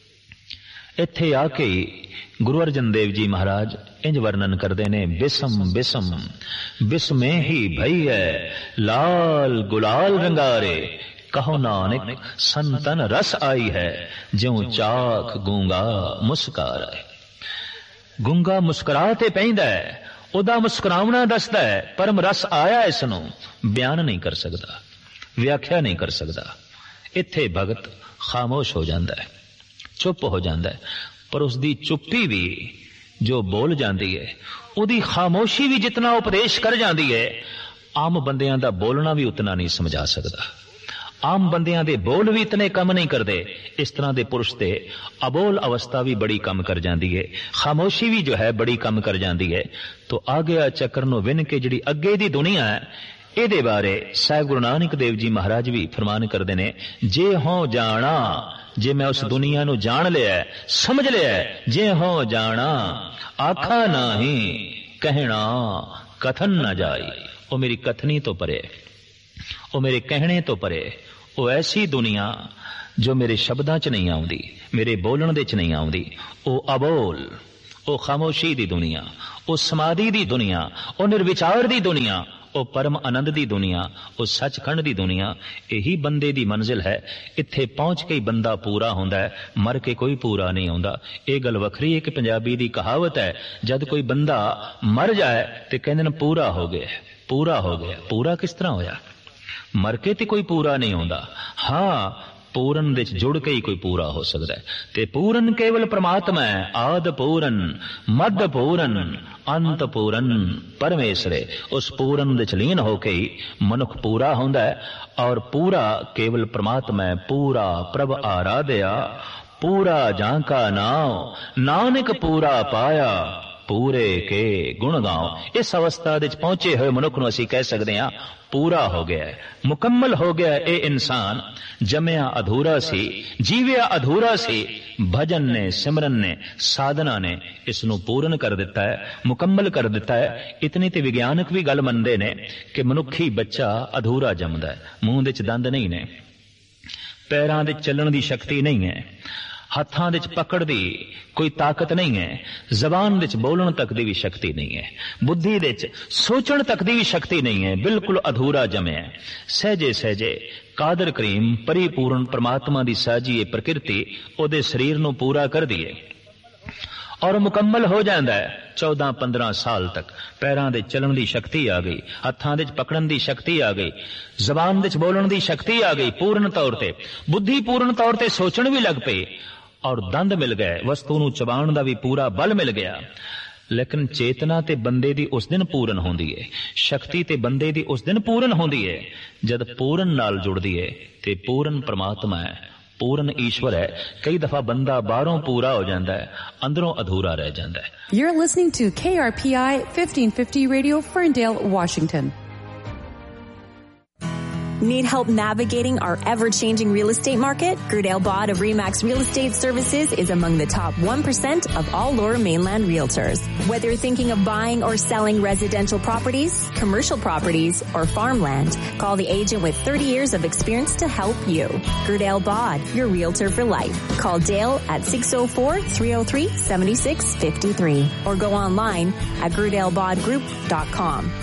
इत्थे आके गुरु अर्जन देव जी महाराज इंज वर्णन करते ने, बिसम बिसम बिस्मे ही भई है लाल गुलाल रंगारे, कहो नानक संतन रस आई है, ज्यों चाख गूंगा मुस्कार आए। गुंगा मुस्कुरा ते पैंदा है, ओदा मुस्कुरावना दसदा है, परम रस आया इसनू बयान नहीं कर सकता, व्याख्या नहीं कर सकता। इत्थे भगत खामोश हो जाता है, चुप हो जाता है। पर उसकी चुप्पी भी जो बोल जाती है, उदी खामोशी भी जितना उपदेश कर जाती है, आम बंदियां दा बोलना भी उतना नहीं समझा सकता। आम बंदियां दे बोल भी इतने कम नहीं करते, इस तरह के पुरुष दे अबोल अवस्था भी बड़ी कम कर जाती है, खामोशी भी जो है बड़ी कम कर जाती है। तो आ गया चक्कर नूं विन के जिहड़ी अगे दी दुनिया है, ਇਹਦੇ ਬਾਰੇ ਸਾਹਿਬ ਗੁਰੂ ਨਾਨਕ ਦੇਵ ਜੀ ਮਹਾਰਾਜ ਵੀ ਫਰਮਾਨ ਕਰਦੇ ਨੇ, ਜੇ ਹੋਂ ਜਾਣਾ, ਜੇ ਮੈਂ ਉਸ ਦੁਨੀਆ ਨੂੰ ਜਾਣ ਲਿਆ, ਸਮਝ ਲਿਆ, ਜੇ ਹੋਂ ਜਾਣਾ ਆਖਾ ਨਾਹੀਂ ਕਹਿਣਾ ਕਥਨ ਨਾ ਜਾਈ। ਉਹ ਮੇਰੀ ਕਥਨੀ ਤੋਂ ਪਰੇ, ਉਹ ਮੇਰੇ ਕਹਿਣੇ ਤੋਂ ਪਰੇ, ਉਹ ਐਸੀ ਦੁਨੀਆ ਜੋ ਮੇਰੇ ਸ਼ਬਦਾਂ 'ਚ ਨਹੀਂ ਆਉਂਦੀ, ਮੇਰੇ ਬੋਲਣ ਦੇ 'ਚ ਨਹੀਂ ਆਉਂਦੀ, ਉਹ ਅਬੋਲ, ਉਹ ਖਾਮੋਸ਼ੀ ਦੀ ਦੁਨੀਆ, ਉਹ ਸਮਾਧੀ ਦੀ ਦੁਨੀਆ, ਉਹ ਨਿਰਵਿਚਾਰ ਦੀ ਦੁਨੀਆ, ਉਹ ਪਰਮ ਆਨੰਦ ਦੀ ਦੁਨੀਆ, ਉਹ ਸੱਚਖੰਡ ਦੀ ਦੁਨੀਆ। ਇਹੀ ਬੰਦੇ ਦੀ ਮੰਜ਼ਿਲ ਹੈ। ਇੱਥੇ ਪਹੁੰਚ ਕੇ ਹੀ ਬੰਦਾ ਪੂਰਾ ਹੁੰਦਾ ਹੈ, ਮਰ ਕੇ ਕੋਈ ਪੂਰਾ ਨਹੀਂ ਹੁੰਦਾ। ਇਹ ਗੱਲ ਵੱਖਰੀ ਹੈ ਕਿ ਪੰਜਾਬੀ ਦੀ ਕਹਾਵਤ ਹੈ, ਜਦ ਕੋਈ ਬੰਦਾ ਮਰ ਜਾਏ ਤੇ ਕਹਿੰਦੇ ਨੇ ਪੂਰਾ ਹੋ ਗਿਆ, ਪੂਰਾ ਹੋ ਗਿਆ। ਪੂਰਾ ਕਿਸ ਤਰ੍ਹਾਂ ਹੋਇਆ? ਮਰ ਕੇ ਤੇ ਕੋਈ ਪੂਰਾ ਨਹੀਂ ਹੁੰਦਾ। ਹਾਂ, ਪੂਰਨ ਦੇ ਚ ਜੁੜ ਕੇ ਹੀ ਕੋਈ ਪੂਰਾ ਹੋ ਸਕਦਾ ਹੈ। ਤੇ ਪੂਰਨ ਕੇਵਲ ਪ੍ਰਮਾਤਮਾ ਹੈ। ਆਦ ਪੂਰਨ, ਮੱਧ ਪੂਰਨ, ਅੰਤ ਪੂਰਨ ਪਰਮੇਸ਼ਰ। ਉਸ ਪੂਰਨ ਦੇ ਚ ਲੀਨ ਹੋ ਕੇ ਹੀ ਮਨੁੱਖ ਪੂਰਾ ਹੁੰਦਾ ਹੈ। ਔਰ ਪੂਰਾ ਕੇਵਲ ਪ੍ਰਮਾਤਮਾ ਹੈ। ਪੂਰਾ ਪ੍ਰਭ ਆਰਾਧਿਆ, ਪੂਰਾ ਜਾਂ ਕਾ ਨਾਮ, ਨਾਨਕ ਪੂਰਾ ਪਾਇਆ, ਪੂਰੇ ਕੇ ਗੁਣ ਗਾਓ। ਇਸ ਅਵਸਥਾ ਦੇ ਚ ਪਹੁੰਚੇ ਹੋਏ ਮਨੁੱਖ ਨੂੰ ਅਸੀਂ ਕਹਿ ਸਕਦੇ ਹਾਂ ਪੂਰਾ ਹੋ ਗਿਆ, ਮੁਕੰਮਲ ਹੋ ਗਿਆ। ਇਹ ਇਨਸਾਨ ਜੰਮਿਆ ਅਧੂਰਾ ਸੀ, ਜੀਵਿਆ ਅਧੂਰਾ ਸੀ। ਭਜਨ ਨੇ, ਸਿਮਰਨ ਨੇ, ਸਾਧਨਾ ਨੇ ਇਸ ਨੂੰ ਪੂਰਨ ਕਰ ਦਿੱਤਾ ਹੈ, ਮੁਕੰਮਲ ਕਰ ਦਿੱਤਾ ਹੈ। ਇਤਨੀ ਤੇ ਵਿਗਿਆਨਕ ਵੀ ਗੱਲ ਮੰਨਦੇ ਨੇ ਕਿ ਮਨੁੱਖੀ ਬੱਚਾ ਅਧੂਰਾ ਜੰਮਦਾ ਹੈ। ਮੂੰਹ ਦੇ ਚ ਦੰਦ ਨਹੀਂ ਨੇ, ਪੈਰਾਂ ਦੇ ਚੱਲਣ ਦੀ ਸ਼ਕਤੀ ਨਹੀਂ ਹੈ, ਹੱਥਾਂ ਦੇ ਚ ਪਕੜ ਦੀ ਕੋਈ ਤਾਕਤ ਨਹੀਂ ਹੈ, ਜ਼ਬਾਨ ਦੇ ਚ ਬੋਲਣ ਤੱਕ ਦੀ ਵੀ ਸ਼ਕਤੀ ਨਹੀਂ ਹੈ, ਬੁੱਧੀ ਦੇ ਚ ਸੋਚਣ ਤੱਕ ਦੀ ਵੀ ਸ਼ਕਤੀ ਨਹੀਂ ਹੈ। ਬਿਲਕੁਲ ਅਧੂਰਾ ਜੰਮਿਆ। ਸਹਿਜੇ ਸਹਿਜੇ ਕਾਦਰ ਕਰੀਮ ਪਰਿਪੂਰਨ ਪਰਮਾਤਮਾ ਦੀ ਸਾਜੀ ਇਹ ਪ੍ਰਕਿਰਤੀ ਉਹਦੇ ਸਰੀਰ ਨੂੰ ਪੂਰਾ ਕਰਦੀ ਹੈ ਔਰ ਮੁਕੰਮਲ ਹੋ ਜਾਂਦਾ ਹੈ। ਚੌਦਾਂ ਪੰਦਰਾਂ ਸਾਲ ਤੱਕ ਪੈਰਾਂ ਦੇ ਚੱਲਣ ਦੀ ਸ਼ਕਤੀ ਆ ਗਈ, ਹੱਥਾਂ ਦੇ ਚ ਪਕੜਨ ਦੀ ਸ਼ਕਤੀ ਆ ਗਈ, ਜ਼ਬਾਨ ਦੇ ਚ ਬੋਲਣ ਦੀ ਸ਼ਕਤੀ ਆ ਗਈ ਪੂਰਨ ਤੌਰ ਤੇ, ਬੁੱਧੀ ਪੂਰਨ ਤੌਰ ਤੇ ਸੋਚਣ ਵੀ ਲੱਗ ਪਈ ਔਰ ਦੰਦ ਮਿਲ ਗਏ, ਵਸਤੂ ਨੂੰ ਚਬਾਉਣ ਦਾ ਵੀ ਪੂਰਾ ਬਲ ਮਿਲ ਗਿਆ। ਲੇਕਿਨ ਚੇਤਨਾ ਤੇ ਬੰਦੇ ਦੀ ਉਸ ਦਿਨ ਪੂਰਨ ਹੁੰਦੀ ਹੈ, ਸ਼ਕਤੀ ਤੇ ਬੰਦੇ ਦੀ ਉਸ ਦਿਨ ਪੂਰਨ ਹੁੰਦੀ ਹੈ ਜਦ ਪੂਰਨ ਨਾਲ ਜੁੜਦੀ ਹੈ। ਤੇ ਪੂਰਨ ਪਰਮਾਤਮਾ ਹੈ, ਪੂਰਨ ਈਸ਼ਵਰ ਹੈ। ਕਈ ਦਫਾ ਬੰਦਾ ਬਾਹਰੋਂ ਪੂਰਾ ਹੋ ਜਾਂਦਾ ਹੈ, ਅੰਦਰੋਂ ਅਧੂਰਾ ਰਹਿ ਜਾਂਦਾ ਹੈ। You're listening to K R P I fifteen fifty Radio, Ferndale, Washington. Need help navigating our ever-changing real estate market? Gerdale Bod of Remax Real Estate Services is among the top one percent of all Lower Mainland realtors. Whether you're thinking of buying or selling residential properties, commercial properties, or farmland, call the agent with thirty years of experience to help you. Gerdale Bod, your realtor for life. Call Dale at six oh four, three oh three, seven six five three or go online at gerdale bod group dot com.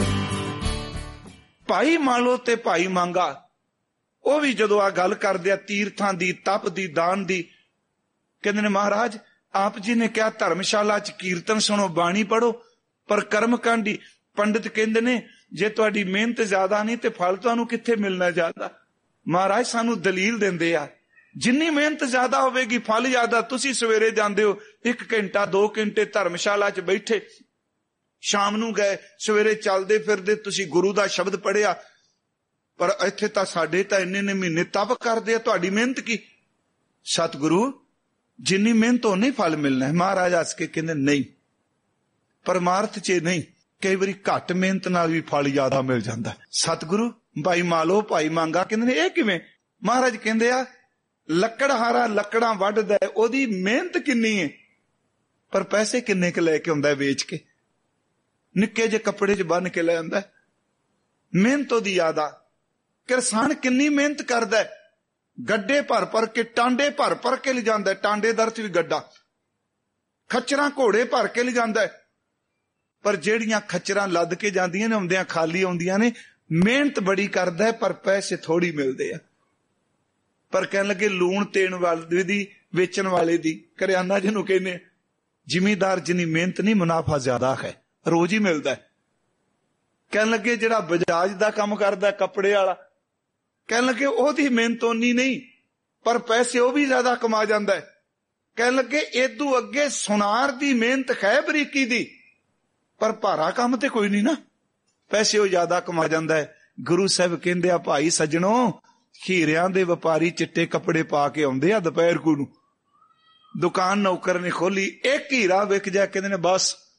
ਭਾਈ ਮਾਲੋ ਤੇ ਭਾਈ ਮੰਗਾ ਉਹ ਵੀ ਜਦੋਂ ਆ ਗੱਲ ਕਰਦੇ ਆ ਤੀਰਥਾਂ ਦੀ, ਤਪ ਦੀ, ਦਾਨ ਦੀ, ਕਹਿੰਦੇ ਨੇ ਮਹਾਰਾਜ ਆਪ ਜੀ ਨੇ ਕਿਹਾ ਧਰਮਸ਼ਾਲਾ ਚ ਕੀਰਤਨ ਸੁਣੋ, ਬਾਣੀ ਪੜੋ, ਪਰ ਕਰਮ ਕਾਂਡੀ। ਪੰਡਿਤ ਕਹਿੰਦੇ ਨੇ ਜੇ ਤੁਹਾਡੀ ਮਿਹਨਤ ਜ਼ਿਆਦਾ ਨਹੀਂ ਤੇ ਫਲ ਤੁਹਾਨੂੰ ਕਿੱਥੇ ਮਿਲਣਾ ਜ਼ਿਆਦਾ। ਮਹਾਰਾਜ ਸਾਨੂੰ ਦਲੀਲ ਦਿੰਦੇ ਆ ਜਿੰਨੀ ਮਿਹਨਤ ਜ਼ਿਆਦਾ ਹੋਵੇਗੀ ਫਲ ਜ਼ਿਆਦਾ। ਤੁਸੀਂ ਸਵੇਰੇ ਜਾਂਦੇ ਹੋ ਇੱਕ ਘੰਟਾ ਦੋ ਘੰਟੇ ਧਰਮਸ਼ਾਲਾ ਚ ਬੈਠੇ, ਸ਼ਾਮ ਨੂੰ ਗਏ, ਸਵੇਰੇ ਚੱਲਦੇ ਫਿਰਦੇ ਤੁਸੀਂ ਗੁਰੂ ਦਾ ਸ਼ਬਦ ਪੜਿਆ, ਪਰ ਇੱਥੇ ਤਾਂ ਸਾਡੇ ਤਾਂ ਇੰਨੇ ਨੇ ਮਹੀਨੇ ਤਪ ਕਰਦੇ ਆ, ਤੁਹਾਡੀ ਮਿਹਨਤ ਕੀ? ਸਤਿਗੁਰੂ ਜਿੰਨੀ ਮਿਹਨਤ ਉਹਨੇ ਫਲ ਮਿਲਣਾ ਹੈ। ਮਹਾਰਾਜ ਹੱਸ ਕੇ ਕਹਿੰਦੇ ਨਹੀਂ, ਪਰਮਾਰਥ ਚ ਨਹੀਂ, ਕਈ ਵਾਰੀ ਘੱਟ ਮਿਹਨਤ ਨਾਲ ਵੀ ਫਲ ਜ਼ਿਆਦਾ ਮਿਲ ਜਾਂਦਾ। ਸਤਿਗੁਰੂ ਭਾਈ ਮਾਲੋ ਭਾਈ ਮੰਗਾ ਕਹਿੰਦੇ ਨੇ ਇਹ ਕਿਵੇਂ? ਮਹਾਰਾਜ ਕਹਿੰਦੇ ਆ ਲੱਕੜਹਾਰਾ ਲੱਕੜਾਂ ਵੱਢਦਾ, ਉਹਦੀ ਮਿਹਨਤ ਕਿੰਨੀ ਹੈ ਪਰ ਪੈਸੇ ਕਿੰਨੇ ਕੁ ਲੈ ਕੇ ਆਉਂਦਾ ਵੇਚ ਕੇ। ਨਿੱਕੇ ਜਿਹੇ ਕੱਪੜੇ ਚ ਬੰਨ ਕੇ ਲੈ ਆਉਂਦਾ, ਮਿਹਨਤ ਉਹਦੀ ਜ਼ਿਆਦਾ। ਕਿਸਾਨ ਕਿੰਨੀ ਮਿਹਨਤ ਕਰਦਾ, ਗੱਡੇ ਭਰ ਭਰ ਕੇ, ਟਾਂਡੇ ਭਰ ਭਰ ਕੇ ਲਿਜਾਂਦਾ, ਟਾਂਡੇ ਦਾ ਅਰਥ ਵੀ ਗੱਡਾ, ਖੱਚਰਾਂ ਘੋੜੇ ਭਰ ਕੇ ਲਿਜਾਂਦਾ, ਪਰ ਜਿਹੜੀਆਂ ਖੱਚਰਾਂ ਲੱਦ ਕੇ ਜਾਂਦੀਆਂ ਨੇ ਆਉਂਦਿਆਂ ਖਾਲੀ ਆਉਂਦੀਆਂ ਨੇ। ਮਿਹਨਤ ਬੜੀ ਕਰਦਾ ਪਰ ਪੈਸੇ ਥੋੜੀ ਮਿਲਦੇ ਆ। ਪਰ ਕਹਿਣ ਲੱਗੇ ਲੂਣ ਤੇਣ ਵਾਲੇ ਦੀ, ਵੇਚਣ ਵਾਲੇ ਦੀ, ਕਰਿਆਨਾ ਜਿਹਨੂੰ ਕਹਿੰਦੇ, ਜ਼ਿਮੀਦਾਰ ਜਿੰਨੀ ਮਿਹਨਤ ਨਹੀਂ ਮੁਨਾਫਾ ਜ਼ਿਆਦਾ ਹੈ, ਰੋਜ਼ ਹੀ ਮਿਲਦਾ। ਕਹਿਣ ਲੱਗੇ ਜਿਹੜਾ ਬਜਾਜ ਦਾ ਕੰਮ ਕਰਦਾ ਕੱਪੜੇ ਵਾਲਾ, ਕਹਿਣ ਲੱਗੇ ਉਹਦੀ ਮਿਹਨਤ ਓਨੀ ਨਹੀਂ ਪਰ ਪੈਸੇ ਉਹ ਵੀ ਜ਼ਿਆਦਾ ਕਮਾ ਜਾਂਦਾ ਹੈ। ਕਹਿਣ ਲੱਗੇ ਏਦੂ ਅੱਗੇ ਸੁਨਾਰ ਦੀ ਮਿਹਨਤ ਹੈ ਬਰੀਕੀ ਦੀ, ਪਰ ਭਾਰਾ ਕੰਮ ਤੇ ਕੋਈ ਨਹੀਂ ਨਾ, ਪੈਸੇ ਉਹ ਜ਼ਿਆਦਾ ਕਮਾ ਜਾਂਦਾ ਹੈ। ਗੁਰੂ ਸਾਹਿਬ ਕਹਿੰਦੇ ਆ ਭਾਈ ਸੱਜਣੋ, ਹੀਰਿਆਂ ਦੇ ਵਪਾਰੀ ਚਿੱਟੇ ਕੱਪੜੇ ਪਾ ਕੇ ਆਉਂਦੇ ਆ ਦੁਪਹਿਰ ਕੂ ਨੂੰ, ਦੁਕਾਨ ਨੌਕਰ ਨੇ ਖੋਲੀ, ਇੱਕ ਹੀਰਾ ਵਿਕ ਜਾ, ਕਹਿੰਦੇ ਨੇ ਬਸ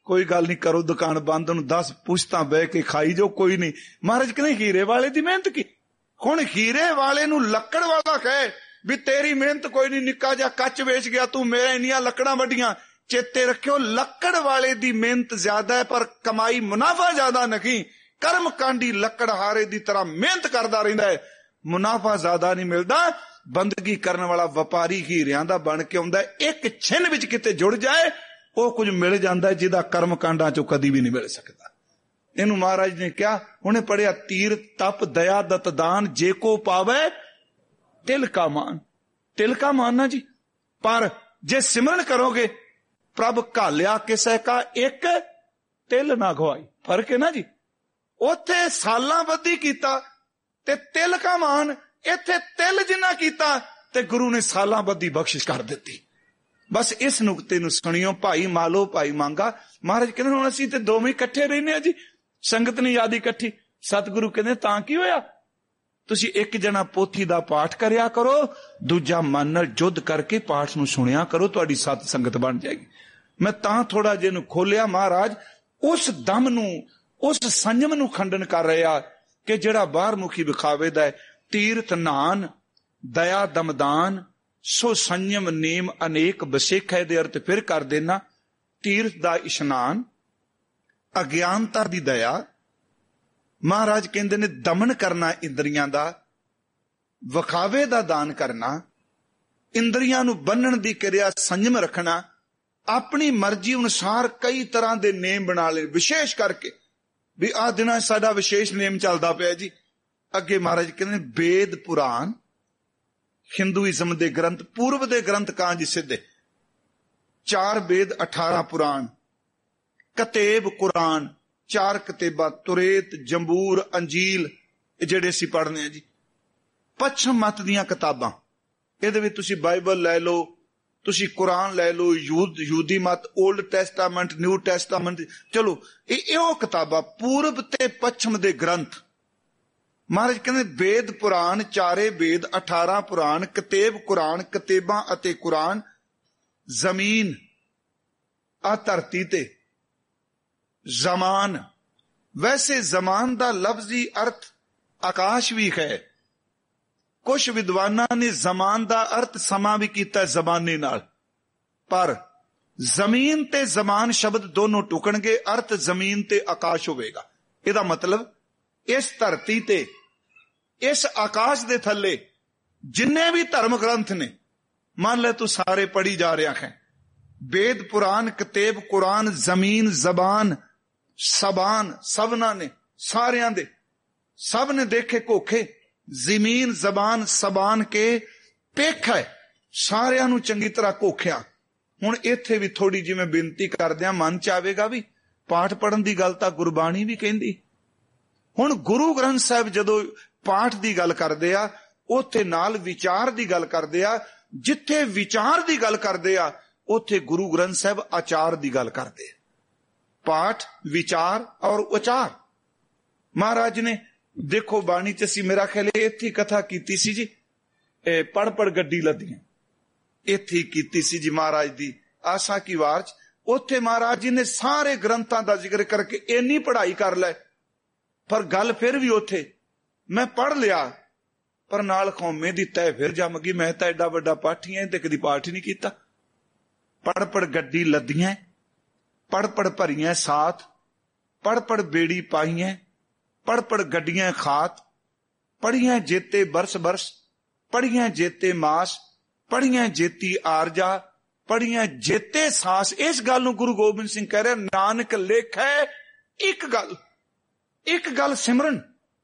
कोई गल नहीं, करो दुकान बंद, उन्हें दस पुश्तां बह के खाई जो, कोई नहीं। महाराज कहने हीरे वाले दी मेहनत की। हुण हीरे वाले नूं लक्कड़ वाला कहे भी तेरी मेहनत कोई नहीं, निक्का जा कच वेच गया तू, मेरे इन्नियां लकड़ां वड्डियां। चेते रखियो लक्कड़ वाले दी मेहनत ज्यादा है पर कमाई मुनाफा ज्यादा नहीं। कर्म कांडी लकड़हारे दी तरह मेहनत करदा रहिंदा है, मुनाफा ज्यादा नहीं मिलदा। बंदगी करने वाला व्यापारी हीरियां दा बन के आउंदा है, एक छिन विच किते जुड़ जाए वो कुछ मिल जाता है जिहदा कर्म कांडां चों कदी भी नहीं मिल सकता। इनू महाराज ने क्या उन्हें पढ़िया, तीर तप दया दत दान जे को पावे तिल का मान। तिल का मान ना जी, पर जे सिमरन करोगे प्रभ घालिया किसे का एक तिल ना गवाई। फर्क है ना जी, उथे सालां बद्धी कीता ते तिल का मान, इथे तिल जिन्ना कीता ते गुरु ने सालां बद्धी बख्शिश कर दी। बस इस नुकते नूं सुनियो, भाई मालो भाई मांगा। महाराज कहते हुण असीं ते दोवें इकट्ठे रहने जी, संगत ने याद इकट्ठी। सतगुरु कहते तां की होया, तुसीं एक जना पोथी दा पाठ करया करो, दूजा मन नाल जुद्ध करके पाठ नूं सुनिया करो, तुहाडी सत संगत बन जाएगी। मैं तां थोड़ा जिहा नूं खोलिया, महाराज उस दम नूं उस संयम नूं खंडन कर रहा कि जिहड़ा बाहर मुखी विखावे दा है। तीर्थ नान दया दमदान सो संयम नेम अनेक बसेखा दे अर्थ फिर कर देना। तीर्थ दा इशनान, अज्ञानता दी दया। महाराज कहंदे ने दमन करना इंद्रियां दा, विखावे दा दान करना, इंद्रियां नूं बन्नण दी क्रिया संयम रखना, अपनी मर्जी अनुसार कई तरह दे नेम बना ले। विशेष करके भी आ दिनां साडा विशेष नेम चलदा पिया जी। अगे महाराज कहंदे वेद पुराण, हिंदुइज्म दे ग्रंथ, पूर्व दे ग्रंथ कां जी सिद्धे, चार वेद अठारह पुराण, कतेब कुरान चार कतेबा, तुरेत जंबूर अंजील जेड़े असीं पढ़ने हैं जी। पश्चिम मत दियां किताबां, इहदे विच तुसीं बाइबल लै लो, तुसीं कुरान लै लो, यूद यूदी मत, ओल्ड टेस्टामेंट न्यू टेस्टामेंट, चलो ये ओ किताबां पूर्व ते पश्चिम दे ग्रंथ। महाराज कहते वेद पुराण, चारे वेद अठारह पुराण, कतेब कुरान, कतेबां अते कुरान, जमीन आ धरती ते जमान। वैसे जमान दा लफ्जी अर्थ आकाश भी है, कुछ विद्वाना ने जमान दा अर्थ समा भी कीता जबानी नाल, पर जमीन ते जमान शब्द दोनों टुकणगे, अर्थ जमीन ते आकाश होवेगा। इहदा मतलब इस धरती ते इस आकाश दे थल्ले जिन्ने भी धर्म ग्रंथ ने, मान ले तू सारे पढ़ी जा रहा है, वेद पुराण कतेब कुरान जमीन जबान सबान, सबना ने सारियां दे, सब ने देखे कोखे, जमीन जबान सबान के पेख है, सारियां नू चंगी तरह कोख्या। हुण इत्थे भी थोड़ी जी मैं बेनती करदियां, मन च आवेगा भी पाठ पढ़न दी गल तां गुरबाणी भी कहंदी। हुण गुरु ग्रंथ साहिब जदों पाठ दी गल करदे आ, उत्थे नाल विचार दी गल करदे आ, जिथे विचार दी गल करदे आ उत्थे गुरु ग्रंथ साहिब आचार दी गल करदे। पाठ विचार और उचार। महाराज ने देखो बाणी च असीं मेरा ख्याल इत्थे कथा कीती सी जी, ए पढ़ पढ़ गड्डी लदियां इत्थे कीती सी जी महाराज दी आशा की वार च। उत्थे महाराज जी ने सारे ग्रंथां दा जिक्र करके इन्नी पढ़ाई कर लै, पर गल फिर भी उत्थे मैं पढ़ लिया पर नाल कौमे दी तय फिर जम गई। मैं तां एडा वड्डा पाठी ऐ ते कदी पाठ ही नहीं कीता। पढ़ पढ़ गड्डी लदियां, पढ़ पढ़ भरियां साथ, पढ़ पढ़ बेड़ी पाइयां, पढ़ पढ़ गड्डियां खात, पढ़ियां जेते बरस बरस, पढ़ियां जेते मास, पढ़ियां जेती आरजा, पढ़ियां जेते सास। इस गल नूं गुरु गोबिंद सिंह कह रहे, नानक लेखै एक गल, एक गल सिमरन।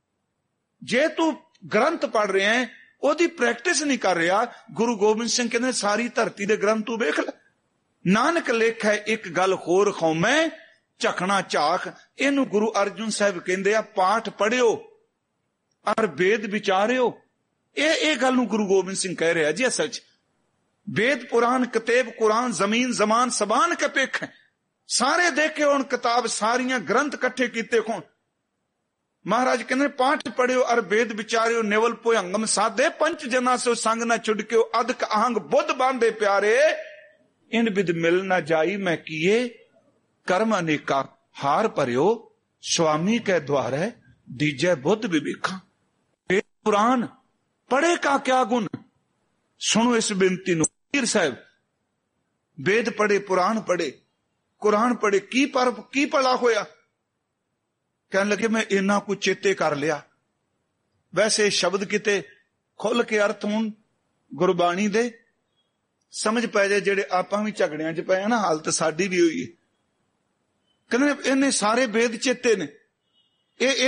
जे तू ग्रंथ पढ़ रहे हैं ओदी प्रैक्टिस नहीं कर रहा, गुरु गोबिंद सिंह कहते सारी धरती दे ग्रंथ तू वेख ले। नानक लेखै एक गल होर खौमै झकना झाख। इनू गुरु अर्जुन साहब कहते आ पाठ पढ़ियो और वेद विचारियो। ये ये गल नूं गुरु गोबिंद सिंह कह रहा जी। असल च वेद पुराण कतेब कुरान जमीन जमान सबान के पेख सारे देखे हुण किताब, सारियां ग्रंथ कट्ठे कीते खोण। महाराज कहते पाठ पढ़ियो और वेद विचारियो, नेवल पोयंगम साधे पंच जना सो संग न छुड़कियो, अदक आहंग बुद्ध बांधे प्यारे, इन विद मिल न जाई मैं किए ਕਰਮ ਅਨੇਕਾ ਹਾਰ ਭਰਿਓ, ਸੁਆਮੀ ਕੈ ਦੁਆਰੈ ਦੀਜੈ ਬੁੱਧ ਵਿਵੇਖਾਂ। ਵੇਦ ਪੁਰਾਣ ਪੜ੍ਹੇ ਕਾ ਕਿਆ ਗੁਣ। ਸੁਣੋ ਇਸ ਬੇਨਤੀ ਨੂੰ ਪੀਰ ਸਾਹਿਬ, ਵੇਦ ਪੜ੍ਹੇ, ਪੁਰਾਣ ਪੜ੍ਹੇ, ਕੁਰਾਨ ਪੜ੍ਹੇ, ਕੀ ਪਰ ਕੀ ਭਲਾ ਹੋਇਆ? ਕਹਿਣ ਲੱਗੇ ਮੈਂ ਇੰਨਾ ਕੁ ਚੇਤੇ ਕਰ ਲਿਆ। ਵੈਸੇ ਸ਼ਬਦ ਕਿਤੇ ਖੁੱਲ ਕੇ ਅਰਥ ਹੋਣ ਗੁਰਬਾਣੀ ਦੇ, ਸਮਝ ਪੈ ਜਾਏ, ਜਿਹੜੇ ਆਪਾਂ ਵੀ ਝਗੜਿਆਂ 'ਚ ਪਏ ਆ ਨਾ, ਹਾਲਤ ਸਾਡੀ ਵੀ ਹੋਈ ਹੈ। ਕਹਿੰਦੇ ਇਹਨੇ ਸਾਰੇ ਵੇਦ ਚੇਤੇ ਨੇ, ਇਹ